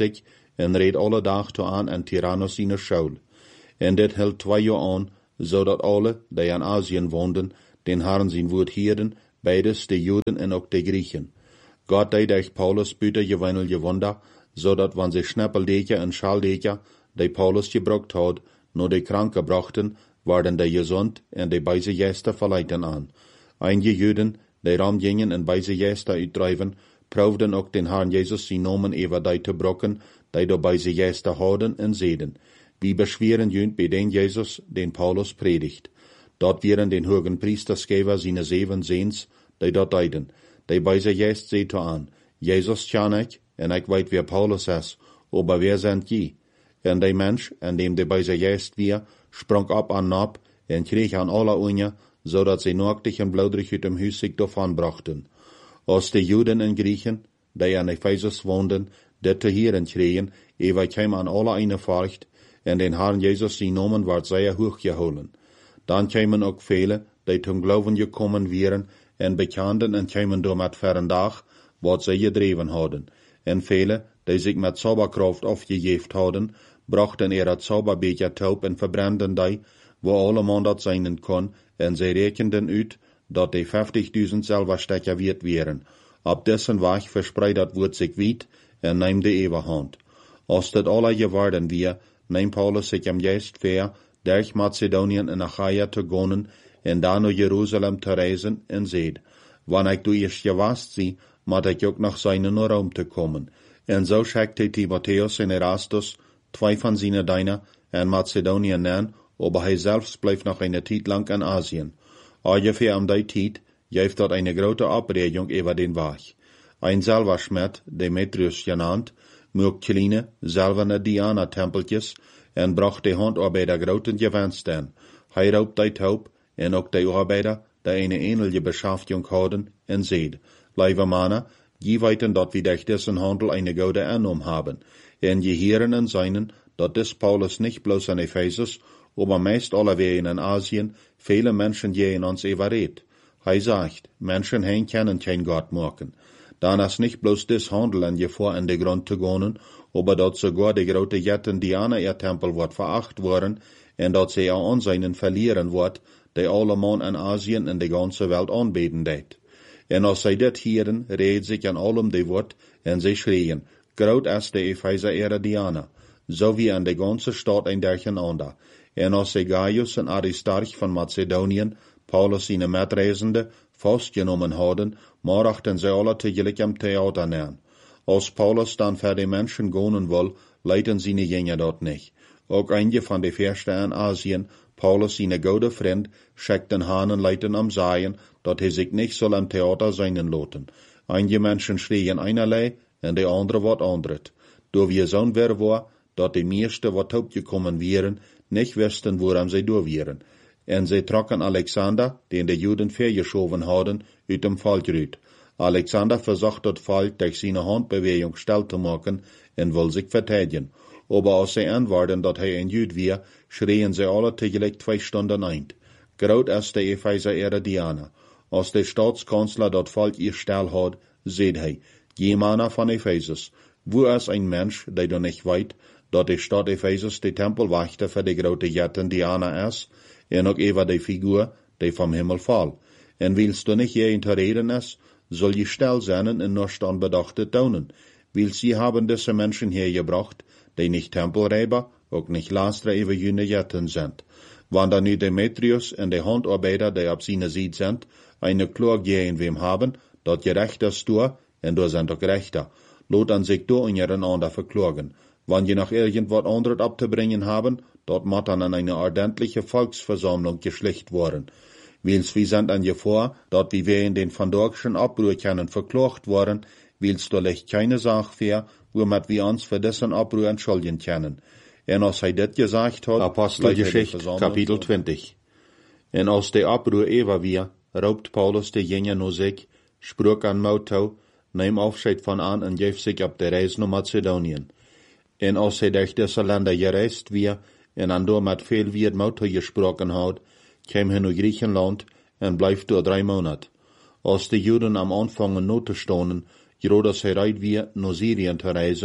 en reed alle dag toe aan en Tyrannus in Saul. En dit hield twee jaar aan, zodat alle, die aan Asien woonden, den Herrn zijn woord hielden, beides de Joden en ook de Griechen. God deed durch Paulus buitengewoonlijke wunder, zodat wanneer ze schnappeldeker en schaldeker, die Paulus gebruikt had, nur de Kranken brachten, werden de gezond en de beise Gäste verleiten aan. Einige Juden, die ram gingen en beise Gäste uitdrijven, proefden ook den Herrn Jesus zijn namen over die te brokken, die de beise Gäste houden en zeden. Wie beschweren junt bij den Jesus, den Paulus predigt. Dort wären den hohen Priesterschäfer seine zeven Seens, die dort deiden. Die beise Gäste seht an, Jesus tjan ik, en ik weet wer Paulus is, aber wer sind je? En die Mensch, en dem de beise Gäste wir, sprang ab an Nab, en kreeg an alle Unja, zodat sie nacktig en bloederig uit dem Huis sich davon brachten. Als de Juden en Griechen, die an Ephesus woonden, dit te heren kregen, ewe kwam an alle eine Furcht, en den Herrn Jesus zijn namen werd zeer hooggeholen. Dan kwamen ook vele, die zum Glauben gekommen wären, en bekenden en kwamen door met verendag, wat zij gedreven hadden. En vele, die zich met Zauberkraft aufgegeven hadden, brachten ihre Zauberbecher taub en verbranden die, wo alle man dat zijn kon, en zij rekenden uit, dat die vijftigduizend Silberstecher wert wären. Op dessen Weg verspreidet wordt zich wiet, en neem de Eberhand. Als dit alle geworden wir, neem Paulus zich am Geist ver, durch Mazedonien en Achaia te gonen, en dan naar Jeruzalem te reizen, en zeid, wanneer ik doe eerst gewast zie, moet ik ook nog zijn naar Rome te komen. En zo schickte Timotheus en Erastus, twee van zijn diener, en Mazedonien nemen, aber hij zelfs blijft nog een tijd lang in Asien. Ongeveer om die tijd, geeft dat een grote opreding over den Weg. Een Silberschmied, Demetrius genannt, maakt kleine, zilverne Diana-tempeltjes, en bracht de handarbeider groten gewinst in. Hij roopt die taub, en ook de arbeider, die een ähnliche Beschäftigung hadden, en zeid, lieve mannen, je weten dat we durch diesen Handel eine gute Annahme haben, en je heren en seinen, dat dis Paulus nicht bloß in Ephesus, aber meist alleweg in Asien, viele Menschen je in uns überredt. Hij sagt, Menschen hein können kein Gott machen. Dan is nicht bloß dis Handel en je vor in de Grund te gonen, aber dat sogar de grote Jetten Diana ihr Tempel wordt veracht worden, en dat sie auch Anseinen verlieren wordt, die alle man in Asien en de ganze Welt aanbeten deed. En als zij dit hieren, reed zich aan allem de woord, en zij schreien, groot is de Epheser ihre Diana, so wie an de ganze Stadt ein durcheinander. En als zij Gaius en Aristarch van Macedonien, Paulus seine Mitreisende, vastgenommen hadden, machten zij alle tegelijk am Theater neer. Als Paulus dan voor de Menschen gonen wil, leiden seine Jünger dort nicht. Ook einige van de Verste in Asien, Paulus seine gute Freund, schickten Hanen leiten am Seien, dat hij zich nicht soll am Theater seinen loten. Einige Menschen schreien einerlei, en de andere wat andret. Door wir zo'n wer war, dat de meeste wat opgekommen wären, nicht wisten, woran sie door wären. En zij trokken Alexander, den de Juden vergeschoven hadden, uit dem Volk uit. Alexander versucht dat Volk durch seine Handbewegung still te maken, en wil zich verteidigen. Aber als sie antworten, dat hij een Jud war, schreien sie alle tegelijk twee Stunden eind. Groot is de Epheser ihre Diana. Als de Staatskanzler dat Volk ihr stil had, zeid hij, je mannen van Ephesus, wo is een mens, die du nicht weet, dat de stad Ephesus de tempelwachter voor de grote Jetten Diana is, en ook over de figuur, die vom Himmel val. En willst du nicht je in te reden is, soll je stil zijn en nur stand bedachte tonen. Weil sie haben diese Menschen hergebracht, die nicht Tempelräuber, auch nicht Laster über jene Jetten sind. Wann dann nu Demetrius en de Handarbeiter, die op seine Seite sind, eine Klage gegen wem haben, dat gerecht ist du, en du sind auch Rechter. Lot an sich du untereinander verklagen. Wann je noch irgendwas anderes abzubringen haben, dort muss dann an eine ordentliche Volksversammlung geschlicht worden. Wils wir sind an Gefahr, dort wie wir in den vandorgschen Abbruch können verklagt worden, willst du leicht keine Sache für, womit wir uns für diesen Abbruch entschuldigen können. En als hij dit gesagt hat, Apostelgeschichte, Kapitel twintig. En als de Abbruch ewer wir, raubt Paulus de Jünger no sich, sprach an Mautou, neem Aufscheid von an en geef sich ab der Reis naar Mazedonien. En als hij durch diese Länder gereist wir, en an door met veel wierd Mautou gesprochen had, kwam hij naar Griechenland en blijft door drei Monat. Als de Juden am Anfang not te stonen, groot hij reit wir naar Syrien te reizen,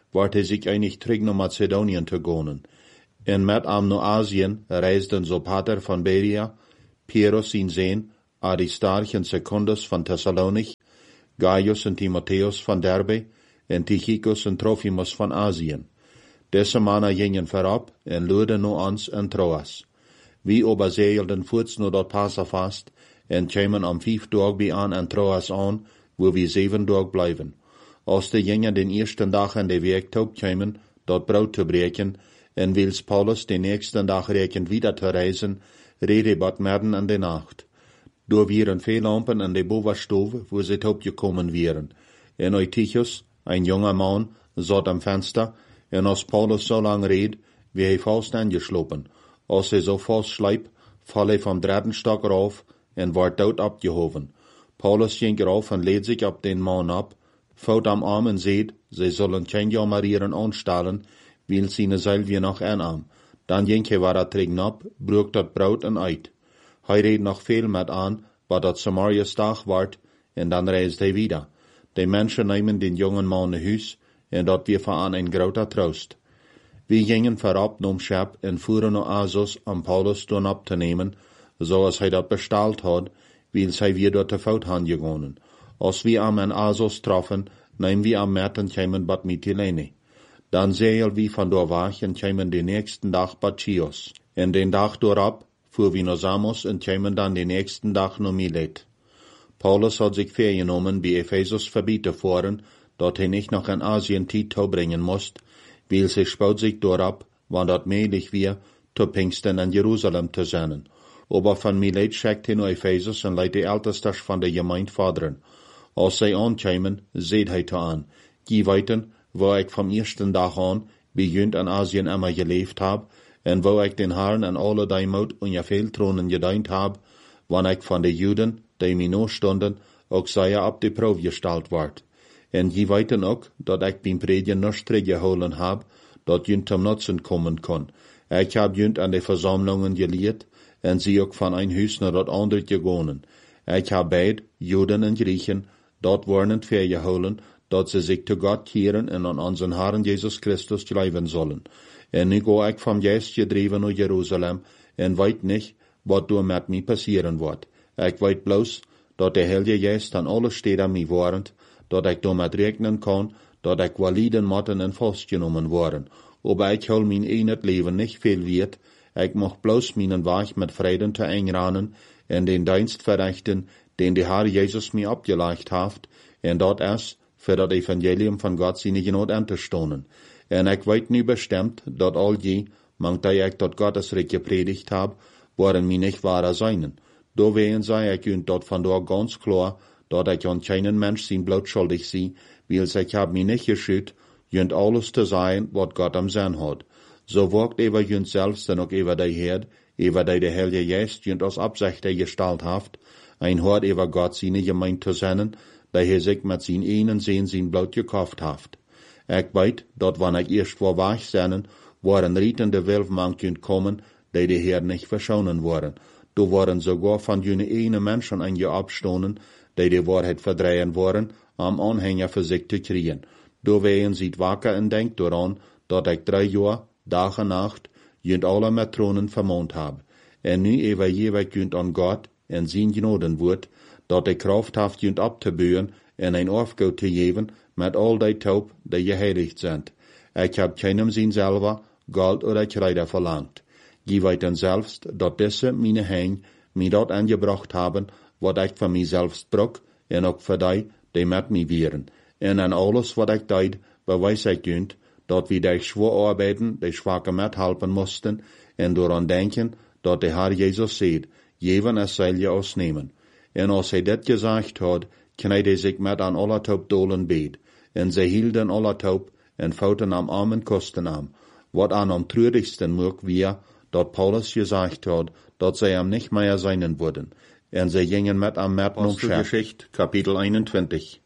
ward hij zich einig terug naar Macedonien te gonen. En met am naar Asien reisden Sopater van Berea, Pyrrhus zijn zoon, Aristarch en Secundus van Thessalonich, Gaius en Timotheus van Derbe, en Tychicus en Trophimus van Asien. Deze mannen gingen voorop en luiden naar ons en Troas. Wie oberzeilden voorts naar dat Passafast en kwamen am vijf dag bij aan en Troas aan, wo we zeven dag blijven. Als de gingen den eersten dag aan de werktoop kwamen, dat brood te breken, en wils Paulus den nächsten dag rekent wieder te reizen, rede bad midden in de nacht. Door wieren veel lampen in de bovenstove, wo ze top gekommen wieren. En Eutychus, ein junger man, zat am Fenster, en als Paulus so lang reed, wie hij vast angeslopen. Als hij zo vast schleip, val hij vom dritten Stock rauf en wordt dood abgehoven. Paulus ging rauf en leed zich op den man ab, fout am Arm en zeed, zij zullen geen jammerieren aanstellen, wil zijn zelfje nog aanam. Dan ging hij waar tegen op, broek dat brood en uit. Hij reed nog veel met aan, wat dat Samarias dag wordt, en dan reist hij wieder. De mensen nemen den jongen man naar huis, en dat weer van een grote troost. We gingen voorop naar schip en voeren naar Assos om Paulus toen op te nemen, zoals hij dat besteld had, wil zij weer door de fout gaan gegaan. Als we am in Assos troffen, nemen we am met en kwamen bad Mytilene. Dan zeilen we van door weg en kwamen de nächsten dag bad Chios. En den dag doorop voeren we naar Samos en kwamen dan de nächsten dag naar Milet. Paulus had zich vergenomen bij Ephesus voorbij te voeren, dat hij niet nog in Asien tijd toebrengen moest, wil zich spout zich doorop, want dat möglich wir, te Pfingsten in Jerusalem te zijn. Aber van Milet schickt hij naar Ephesus en leidt de ältestes van de gemeente vaderen. Als zij aankwamen, zeed hij te aan, die weten, waar ik vom eersten dag aan, begint in Asien immer geleefd heb, en waar ik den Herrn en alle die moed ongeveer tronen gediend heb, wanneer ik van de Juden, die mij nog stonden, ook zij op de proef gesteld word. En je weten ook, dat ik beim predigen niets teruggehouden heb, dat junt zum Nutzen kommen kon. Ik heb junt aan de verzamelingen geleerd, en sie ook van een huis naar dat andere gegaan. Ik heb beid, Juden en Griechen, dat worden vergehouden, dat ze zich te God keren en aan onze Herrn Jesus Christus geloven zullen. En nu ga ik van Geest gedreven naar Jeruzalem, en weet niet, wat door met mij passeren wordt. Ik weet bloos, dat de Heilige Geest aan alle steden mij warent, dat ik door met rekenen kan, dat ik wel lijden moeten en vastgenomen worden. Aber ik hol mijn een het leven niet veel weet, ik mag bloos mijn weg met vreden te einranen en den dienst verrichten, den de Herr Jezus mij opgelegd heeft, en dat is, voor dat evangelium van God zijn genood aan te stonen. En ik weet nu bestemd, dat al die, mangt die ik dat Gottes rijk gepredigt heb, worden mij niet ware zijn. Doorwegen zei ik u dat vandaag ganz klar, dat ik aan keinen Mensch zijn bloot schuldig zie, wil ik heb mij niet geschütt, junt alles te zijn, wat God am zijn had. So wacht over junt zelfs dan ook over die Herd, over die de Heilige Geest junt als Absichte gestalt haft, ein Hort over God seine Gemeinde te zenden, die hij zich met zijn enen zin zijn bloot gekauft haft. Ik weet, dat wanneer ik eerst voor weg zijn, waren rietende Wilfmann kunt komen, die de Heer niet verschonen worden. Du waren sogar van jene ene Menschen an je abstonen, die de waarheid verdrehen worden, am Anhänger für sich te kriegen. Du wehen ziet wakker en denkt eraan, dat ik drie jaar, dag en nacht, junt alle Matronen vermont heb. En nu ever jeweils junt an God en zijn genoden wordt, dat de kracht heeft junt op te beuren en een afgoed te geven met al die taub, die geheiligd zijn. Ik heb keinem zijn selber Gold oder Kleider verlangt. Je weten zelfs dat deze meine Hein mij dat aangebracht hebben, wat ik van mij zelfs brok, en ook voor die, die met mij wieren. En aan alles wat ik deed, bewijs ik junt, dat we die schwer arbeiden, die schwakke methelpen moesten, en dooraan denken, dat de Herr Jezus zegt, jeven es zal je ons nemen. En als hij dit gezegd had, kneed hij zich met aan alle taub dolen beet, en zij hielden alle taub, en fouten am armen kosten am. Wat aan am treurigsten mocht wir, dat Paulus gezegd had, dat zij hem nicht mehr zijn würden. En zij gingen met am met om Geschichte, Kapitel eenentwintig.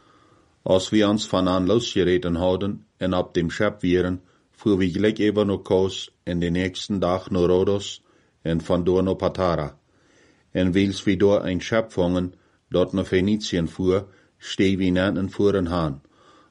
Als wir uns van aan losgereden hadden, en op dem Schip wieren, fuhr we gelijk even naar Kos, en de nächsten dag naar Rhodos, en van door naar Patara. En wils we door een Schip vangen, dat naar Venetien fuhr, stee we net en fuhren haan.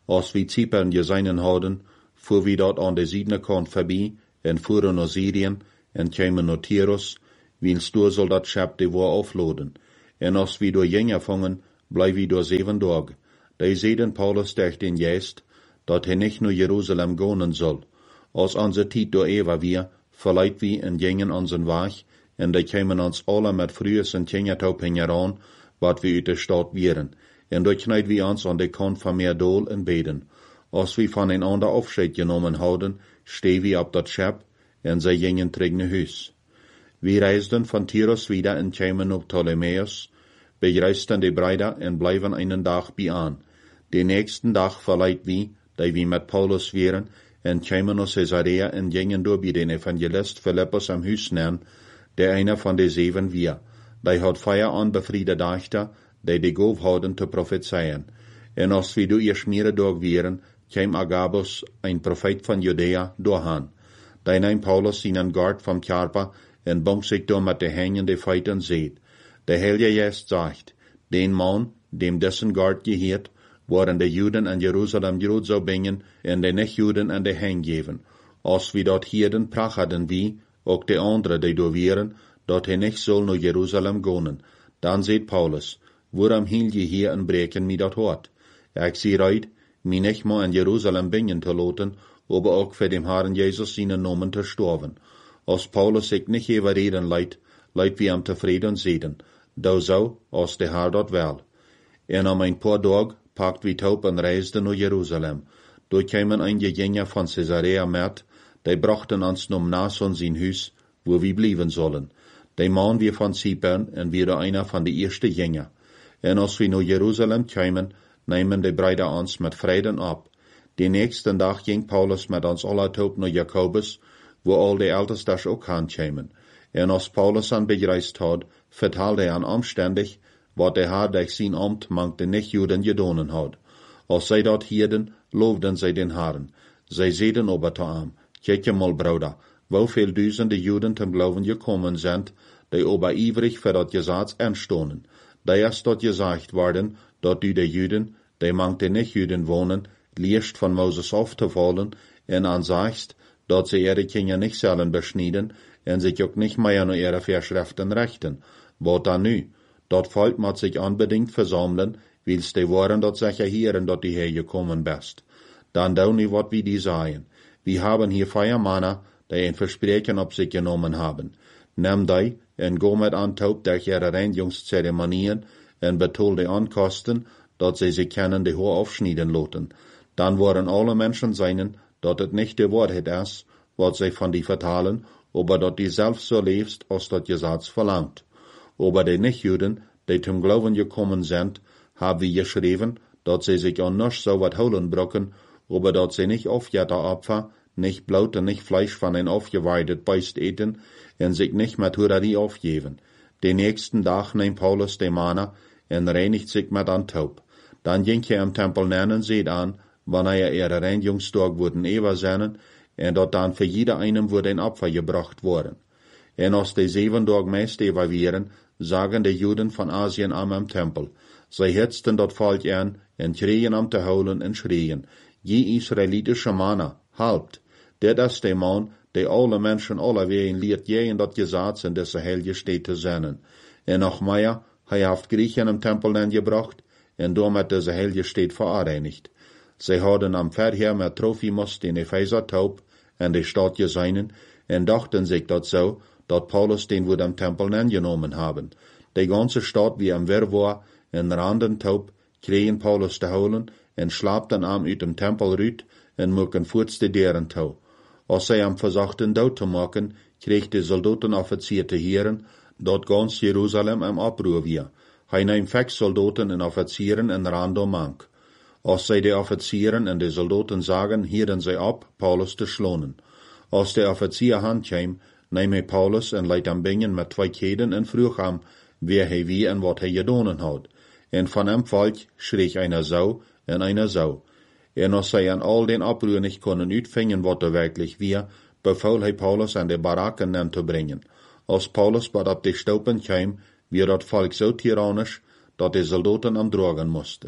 Als wie Zypern geseinen hadden, fuhr wie dort an de Südekant voorbij, en fuhren naar Syrien, en kwamen naar Tyrus, wiens door zal dat schap de war afloden. En als wie door jenger vangen, blijf wie door zeven dag. De zeiden Paulus tegen den Geest, dat hij niet naar Jeruzalem gaan zal. Als onze tijd door Eva weer, verleidt wie en gingen onze weg, en de kwamen ons alle met vrues en tingertaup aan, wat we uit de stad wieren. En dat knijdt wie ons aan de kant van meer dool en beden. Als we van een ander afscheid genomen houden, stee we op dat schap, en zij gingen terug naar huis. We reisden van Tyrus wieder en kwamen op Ptolemäus, begreisten de Breide en blijven einen dag bij aan. De nächsten dag verleidt wie, dat we met Paulus wieren, en kwamen naar Caesarea en gingen door bij den evangelist Philippus am huis nemen, der einer van de zeven weer. Die had feier aan bevriede dachten, die de goof hadden te profetseien. En als we door ihr schmieren door wieren, kwam Agabus, een profeet van Judea, doorhaan. Die neemt Paulus zijn guard van Karpa en bongt zich door met de hangende feiten zeet. De Heilige Geest zegt, den man, dem dessen guard geheert, worden de Juden in Jeruzalem groot zou brengen en de niet-Juden in de hang geven. Als we dat hierden, prachten wie, ook de anderen die door wieren, dat hij niet zal naar Jeruzalem gaan. Dan zegt Paulus, waarom hield je hier en breken mij dat hart? Ik zie uit, mij niet meer in Jeruzalem brengen te laten, aber ook voor dem Herrn Jezus zijn namen te sterven. Als Paulus zich niet overreden leidt, leidt wie hem tevreden zeden. Dat zou, als de Herr dat wel. En om een paar dag pakt wie taub en reisden naar Jeruzalem. Door kwamen einige Gänger van Caesarea met, die brachten ons naar Mnason zijn huis, wo we blijven zullen. Die man weer van Zypern en weer einer van de eerste Gänger. En als we naar Jeruzalem kwamen, nemen de Breide ons met vreden op. De nächsten dag ging Paulus met ons alle taub naar Jacobus, wo al de Ältestes ook gaan kwamen. En als Paulus aan begreist had, vertelde hij aan omstandig, wat de Herr durch zijn ambt mank de nicht-Juden gedonen had. Als zij dat hierden, loofden zij den Herrn. Zij zeiden ober te hem, kijk je mal, broeder, hoeveel duizenden Juden ten geloven gekomen zijn, die ober ivrig voor dat gezag aanstonden. Die is dat gezegd worden, dat u de Juden, die mank de nicht-Juden wonen, leerst van Moses af te vallen, en aanzegst, dat ze ihre Kinder nicht zullen beschneiden, en zich ook nicht mehr naar ihre Verschriften rechten. Wat dan nu? Dat volk moet zich unbedingt versammeln, wils de woorden dat zich heren dat die hier gekommen best. Dan doen we wat we die zeggen. We haben hier vier Männer, die ein Versprechen op zich genomen haben. Neem die en go met aan taub durch ihre Reinigungszeremonien en betaal de Ankosten, dat sie sich kennen de Haar aufschneiden laten. Dan worden alle Menschen seinen, dat het nicht de Wahrheit is, wat zij van die vertalen, aber dat die zelf so leefst, als dat Gesetz verlangt. Aber die Nicht-Juden, die zum Glauben gekommen sind, haben wir geschrieben, dat sie sich an nichts so wat holen brocken, aber dat sie nicht aufgeter Opfer, nicht Blut und nicht Fleisch von ein aufgeweidet Beist eten, en sich nicht mit Hurerie aufgeben. Den nächsten Tag nimmt Paulus de Manna en reinigt sich mit an Taub. Dann ging er im Tempel nennen seht an, wann er ihre Reinigungstag wurden ewer sennen, en dat dan für jeder einem wurde ein Opfer gebracht worden. En als de zeven dag meest ewer wieren, sagen de Juden van Asien am am Tempel. Zij hetzten dat Volk an en kregen am te holen en schrien, je Israelitische Manna, halbt, dit is de man, die alle Menschen alle ween leert je in dat Gesetz in deze heilige Städte zennen. En nog meer, hij heeft Griechen im Tempel gebracht, en door met deze heilige Städte vereinigt. Zij hadden am verheer met Trophimus den Epheser taub en de stad geseinen, en dachten zich dat zo, dat Paulus den woord am Tempel genomen haben. De ganze stad wie am Wirrwarr en randen taub, kregen Paulus te holen, en slaapten am uit dem Tempel ruut, en moeken voorts de deren toe. Als zij am verzochten dood te maken, kreeg de soldatenoffizier te heren, dat gans Jeruzalem am oproer weer. Hij neemt vijf soldaten en officieren en random mank. Als zij de officieren en de soldaten zagen, hielden zij op Paulus te slonen. Als de officier handkwam, neem hij Paulus en leidt hem binnen met twee keden en vroeg hem, wie hij wie en wat hij gedaan had. En van hem volk schreeg einer zo en einer zo. En als zij aan al den oproer niet konden uitvinden wat er werkelijk weer, beval hij Paulus aan de barakken hem te brengen. Als Paulus wat op de stopen kwam, werd dat volk zo tyrannisch, dat de soldaten hem drogen moesten.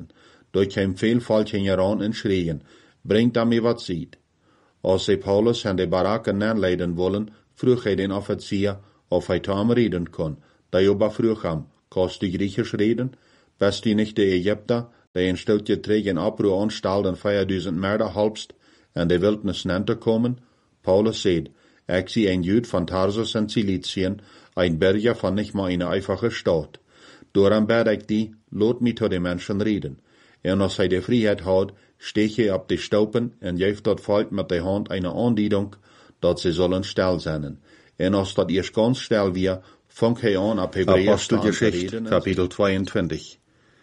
Durch kein veel Volk heran en schreien, bringt am mir wat ziet. Als sie Paulus aan de barakken aanleiden wollen, vroeg hij den offizier of hij tam reden kon. Die oba vroeg hem, kost die Griechisch reden? Best die nicht de Ägypter, die een stiltje treeg in Abruhr anstalden vierduizend Mörder halbst en de wildnis nente komen? Paulus zei, ik zie een Jude van Tarsus en Ciliciën, ein Berger van nicht mal eine einfache Stadt. Daarom bad ik die, laat mij tot de mensen reden. En als hij de vrijheid had, steeg hij op de stopen en geeft dat volk met de hand eine aandiedung, dat ze zullen stil zijn. En als dat eerst ganz stil weer, vangt hij aan op Hebräisch Apostelgeschichte, Kapitel tweeëntwintig.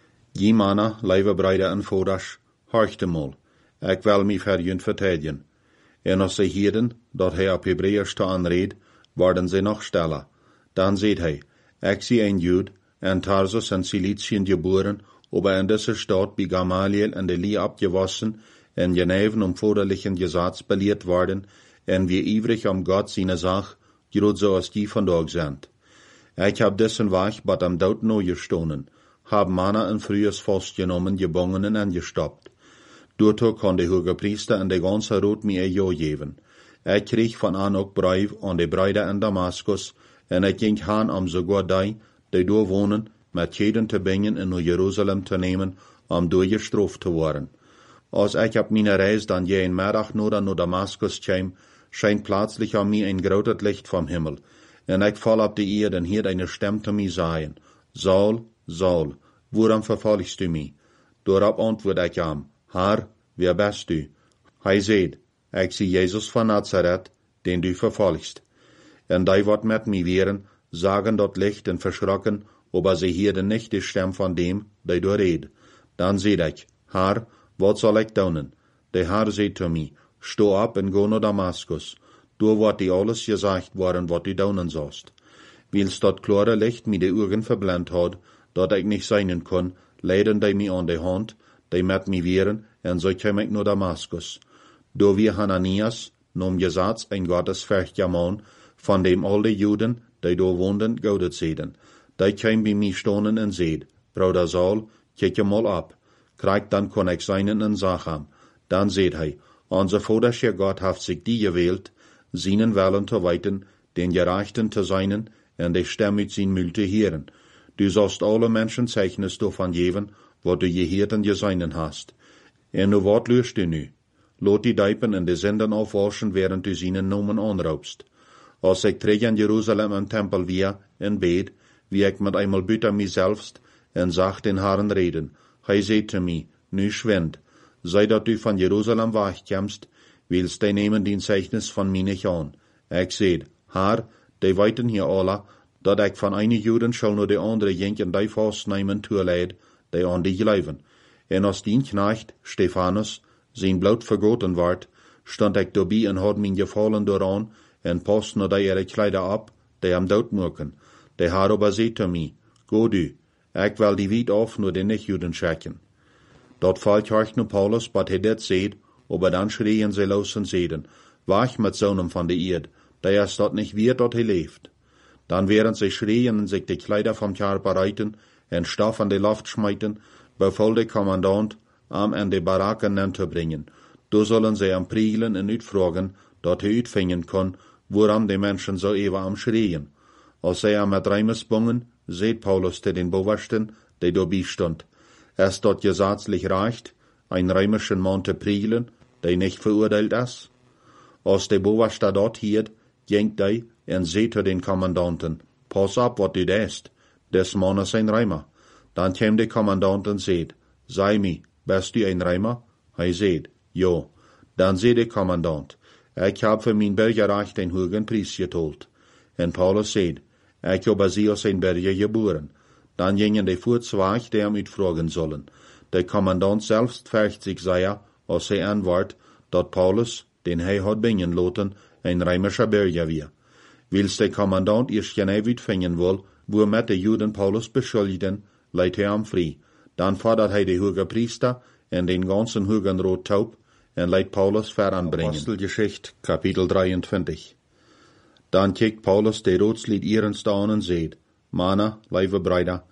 Je mannen, lieve breiden en vaders, horchte mal, ik wil mij voor jullie vertellen. En als ze hielden, dat hij op Hebräisch te aanreed, worden ze nog stiller. Dan zei hij, ik zie een Jude, en Tarsus en Ciliciën geboren, aber in dieser Stadt bei Gamaliel en de Lie abgewassen, en Geneven um vaderlichen Gesetz belehrt worden, en wir ivrig um Gott seine Sach, grad so als die vandaag sind. Ich hab dessen Weg bat am Dood no gestonen, hab Manna in frühes Fast genommen, gebongenen en gestoppt. Daartoe kon de hoge priester en de ganze Rot mir ein Ja geben. Ich krieg von an ook Brief an de Brüder in Damaskus, en ich ging han am sogar die, die da wohnen, met jeden te brengen en naar Jeruzalem te nemen, om doorgestraft te worden. Als ik op mijn reis dan je een middag naar naar Damaskus kwam, schijnt plötzlich aan mij een groot licht vom Himmel, en ik val op de eerd en hield eine Stimme te mij zeggen, Saul, Saul, waarom vervolgst du mij? Daarop antwoord ik hem, Herr, wer bist du? Hij zei, ik zie Jezus van Nazareth, den du vervolgst. En die wat met mij weren, zagen dat licht en verschrokken, aber sie hierden nicht die Stimme von dem, der da red. Dann seht ich, Herr, wat soll ich tun? Der Herr sagt zu mir, steh ab und geh nach Damaskus. Da wird dir alles gesagt worden, wat du tun sollst. Weil's dat klare Licht mir die Augen verblendet hat, dat ich nicht sein kann, leiden die mir an die Hand, die mit mir wären, und so käm ich nach Damaskus. Da wir Hananias, nom Gesetz ein gottesfürchtiger Mann, von dem all die Juden, die da wohnen, gaudet sehen. Die kwam bij mij stonen en zei, Bruder Saul, kijk je mal ab. Krijg dan kon ik zijn en zag hem. Dan zei hij, onze vadersche Gott heeft zich die gewählt, seinen Willen te weten, den Gerechten te zijn en de stem uit zijn mund te heren. Du sollst alle Menschen Zeichnis davon geben, wat du geheerd en geseinen hast. En nu wat lust du nu? Laat die Deipen en de Sünden aufwaschen, während du seinen Namen anraubst. Als ik terug in Jeruzalem im Tempel weer en bed, wie ik met einmal büter mich selbst, en zag den Herrn reden. Hij zei zu mir, nu schwind, sei dat du von Jerusalem wegkommst, willst die nehmen den Zeichnis von mir nicht an. Ik zei, Herr, die weiten hier alle, dat ik von eine Juden schall nur de andere jink en die vastnemen toeleid, die an die geloven. En als dien Knecht, Stephanus, zijn bloed vergoten ward, stond ik dabei en had mijn gefallen dooraan, en post naar die ihre Kleider ab, die am dood moeken. De Herr aber zei zu mir, go du, ik wil die weit auf nur den Nicht-Juden schicken. Dort volk horcht nu Paulus, wat hij dit zeid, aber dann schreien sie los und zeiden, wach mit zonem von der Erd, der ist dort nicht wird, dort hij leeft. Dann während sie schreien und sich die Kleider vom Körper reiten, en Stoff an die Luft schmeiten, befahl der Kommandant, am an die Baracken nen zu bringen. Da sollen sie am prielen en uitfragen, dat hij uitvingen kon, woran die Menschen so ewa am schreien. Als zij am met Reimes bungen, seht Paulus te den Bewachten, die dabei stund. Es dort gesetzlich reicht, ein römischen Mann zu prielen, der nicht verurteilt ist. Als der Bewachter dort hielt, ging der und seht zu den Kommandanten, pass ab, wat du dest, des Mann ist ein Römer. Dann kam der Kommandant und seht, sei mi, bist du ein Römer? Er seht, ja. Dann seht der Kommandant, ich hab für mein Bürgerrecht den hohen Preis getollt. En Paulus seht, ich habe sie aus ein Berge geboren. Dann gingen die Furzweig, die ihm uitfragen sollen. Der Kommandant selbst fürcht sich sehr, als er antwortet, dat Paulus, den hij hat bringen lassen, ein römischer Bürger war. Wils der Kommandant erst genau uitvingen will, wo mit de Juden Paulus beschuldigten, leidt er am frei. Dann fordert hij de hoge Priester en den ganzen hogen Rot taub en leidt Paulus veranbringen. Apostelgeschichte, Kapitel dreiëntwintig. Dann kijkt Paulus de Rotslied ierens aan en zeet, Mana, lieve Brüder,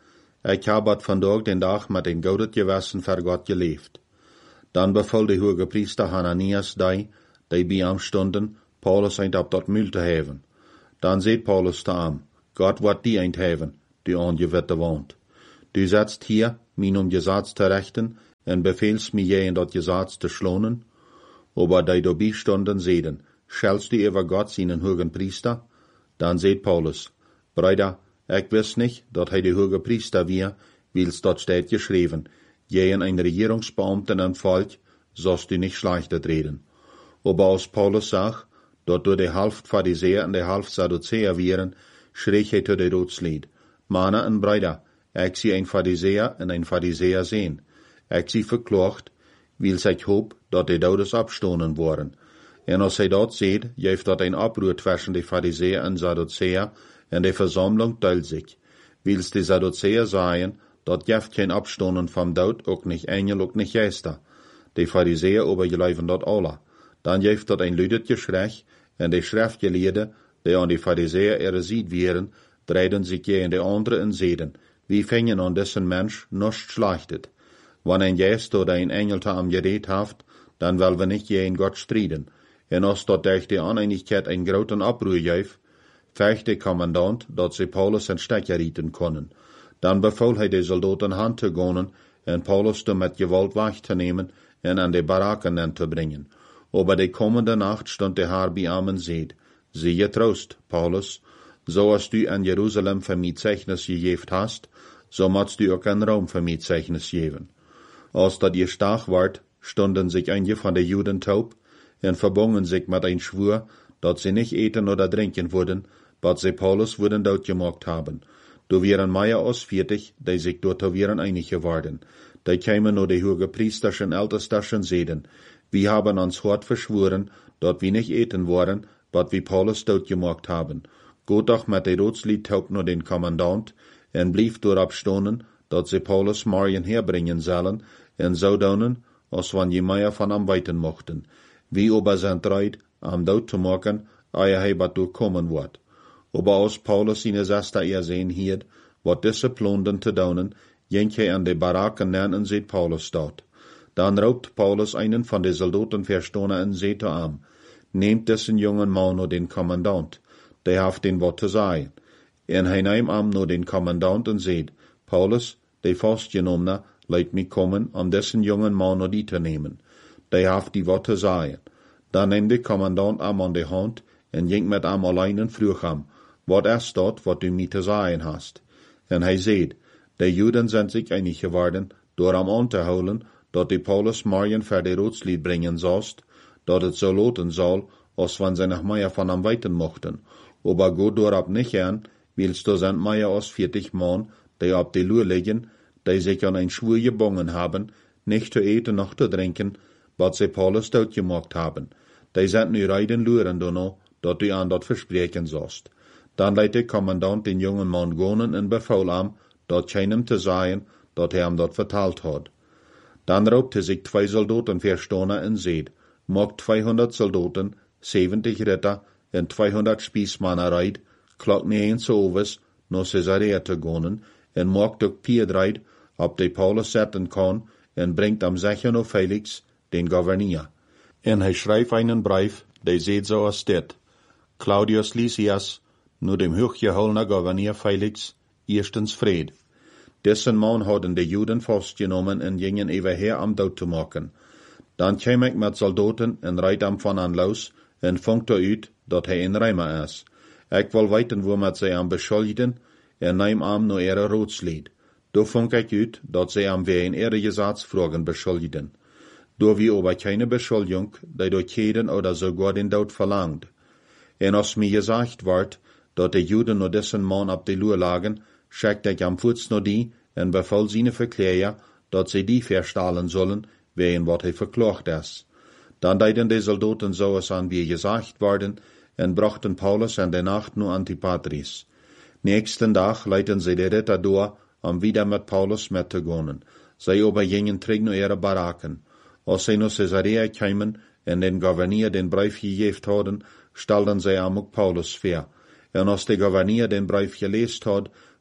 Ik heb het vandaag den dag met een gouden gewissen voor God geleefd. Dan beval de hoge priester Hananias die, die bij hem stonden, Paulus eind op dat muil te heven. Dan zei Paulus te hem, God wordt die eind heven, die ongewitte woont. Du setzt hier, min om Gesetz te rechten, en beveelst mij je in dat Gesetz te schlonen. Aber die dabei stonden, zeiden, schelst du über Gott seinen hohen Priester? Dan zei Paulus, Bruder, ik wist nicht, dat hij de hoge priester wie, wils dat steht geschreven, je in ein Regierungsbeamten en Volk, sollst du nicht schlechtet reden. Aber als Paulus zag, dat door de halft Pharisäer en de halft Sadduceer wieren, schreef hij tot de Roodslied, Mannen en Bruder, ik zie een Pharisäer en een Pharisäer zien. Ik zie verklaagd, wils ik hoop, dat de douders abstonen worden. En als hij dat ziet, geeft dat een oproer tussen de Pharisäer en Sadduceer, en de verzameling teilt zich. Wils de Sadduceer zeggen, dat geeft geen abstonen van dood, ook niet engel, ook niet geester. De Pharisäer overgeloven dat alle. Dan geeft dat een luidet geschrei, en de schriftgeleerden, die aan de Pharisäer erziet wieren, dreiden zich je in de andere en zeiden, wie vingen aan dessen mens nog schlechtet. Wanneer een geest oder een engel te hem gereed heeft, dan wil we niet je in God strijden. En als dat durch de oneinigheid een groten oproer geeft, vecht de commandant dat ze Paulus en stekker rieten konden. Dan beval hij de soldaten hand te gaan en Paulus te met gewalt weg te nemen en aan de barakken te brengen. Aber de kommende nacht stond de Heer bij hem en zei, zie je troost, Paulus, zoals du aan Jeruzalem voor mij Zeichnis gegeven hast, so moest du ook aan Rom voor mij Zeichnis geven. Als dat je stach werd, stonden zich einige van de Juden taub en verbonden zich met een Schwur, dat ze niet eten oder drinken würden, wat ze Paulus würden doodgemaakt haben. Du wären Meier aus vierzig, die sich dort wären einig geworden. Die kämen nur die hoge Priesterschen Ältesterschen seden. Wir haben uns hart verschworen, dat wir nicht eten wollen, wat wir Paulus doodgemaakt haben. Geht doch mit der Rotslied taub nur den Kommandant, en blieb dorop stonen, dat ze Paulus morgen herbringen sollen, en zodanig, als wann je Meier van am weiten mochten. Wie ober zijn treid, am dood te maken, eie hij wat doorkomen wordt. Aber als Paulus seine Zester ersehen hielt, wat diese plonden te daunen, ging hij aan de barakken neer en zei Paulus dort. Dan roept Paulus einen van de soldaten verstonen en zei te hem, neemt dessen jongen man naar den Kommandant, der heeft den wat te zeggen. En hij neemt hem naar den Kommandant en zei, Paulus, de vastgenomene, leidt mij komen om dessen jongen man naar die te nemen. Der heeft die wat te zeggen. Dan neemt de Kommandant hem aan de hand en ging met hem alleen en vroeg hem, wat is dat wat du mij te zeggen hast? En hij zei, de Juden zijn zich einig geworden, door hem aan te houden, dat de Paulus morgen voor de Roodslied brengen zoust, dat het zo loten zal, als wann ze nog meer van hem weten mochten. Aber goed doorop niet aan, wils du zijn meer als vierzig man, die op de loer liggen, die zich aan een Schwur gebonden hebben, niet te eten noch te drinken, wat ze Paulus doodgemaakt hebben. Die zijn nu rijden luren dono, dat du aan dat verspreken zoust. Dan leidt de commandant den jongen man gaan en beval hem, dat keinem te zeggen, dat hij hem dat verteld had. Dan roepte zich twee soldaten verstonen en zei, maakt tweehonderd soldaten, zeventig ritter en tweehonderd spiesmannen rijd, klok negen s'overs naar Caesarea te gaan, en maakt ook piedrijd, op de Paulus zetten kan, en brengt hem zeggen naar Felix, den gouverneur. En hij schrijft einen brief, die zegt zoals dit, Claudius Lysias, nur dem hochgeholene Gouverneur Felix, erstens vrede. Dessen man hadden de Juden vastgenomen en gingen evenher am dood te maken. Dan kwam ik met soldaten en rijd hem van aan los en vond uit dat hij een rijmer is. Ik wil weten hoe met zij hem beschuldigden en neem hem naar ihre Roodslied. Daar vond ik uit dat zij hem weer in ihre Gesetzfragen beschuldigden. Door wie aber keine Beschuldigung, die durch jeden oder sogar den Tod verlangt. En als mir gesagt wordt, dat de Juden naar dessen man op de loer lagen, schickte ik hem voets naar die en beval zijn verkleer, dat ze die verstalen zullen, wegen wat hij verklaagd is. Dan deden de soldaten zoals aan wie gezegd worden, en brachten Paulus en de nacht naar Antipatris. Nächsten dag leidden ze de ritter door, om wieder met Paulus met te gaan. Zij aber gingen terug naar ihre barakken. Als zij naar Caesarea kwamen en den gouverneur den brief gegeven hadden, stelden zij hem ook Paulus voor. En als de gouverneur den brief gelezen had,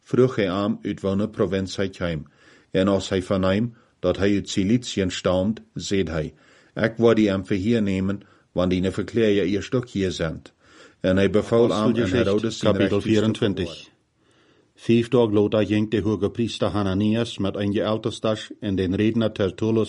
vroeg hij aan uit welke provincie hij kwam. En als hij verneem dat hij uit Ciliciën stamt, zei hij, ik wil die hem verhier nemen, want die verkleer eerst ook hier zijn. En hij beval aan en Herodes zijn Kapitel vierentwintig. Vijf dagen later ging de hoge priester Hananias met een Ältestas en den Redner Tertullus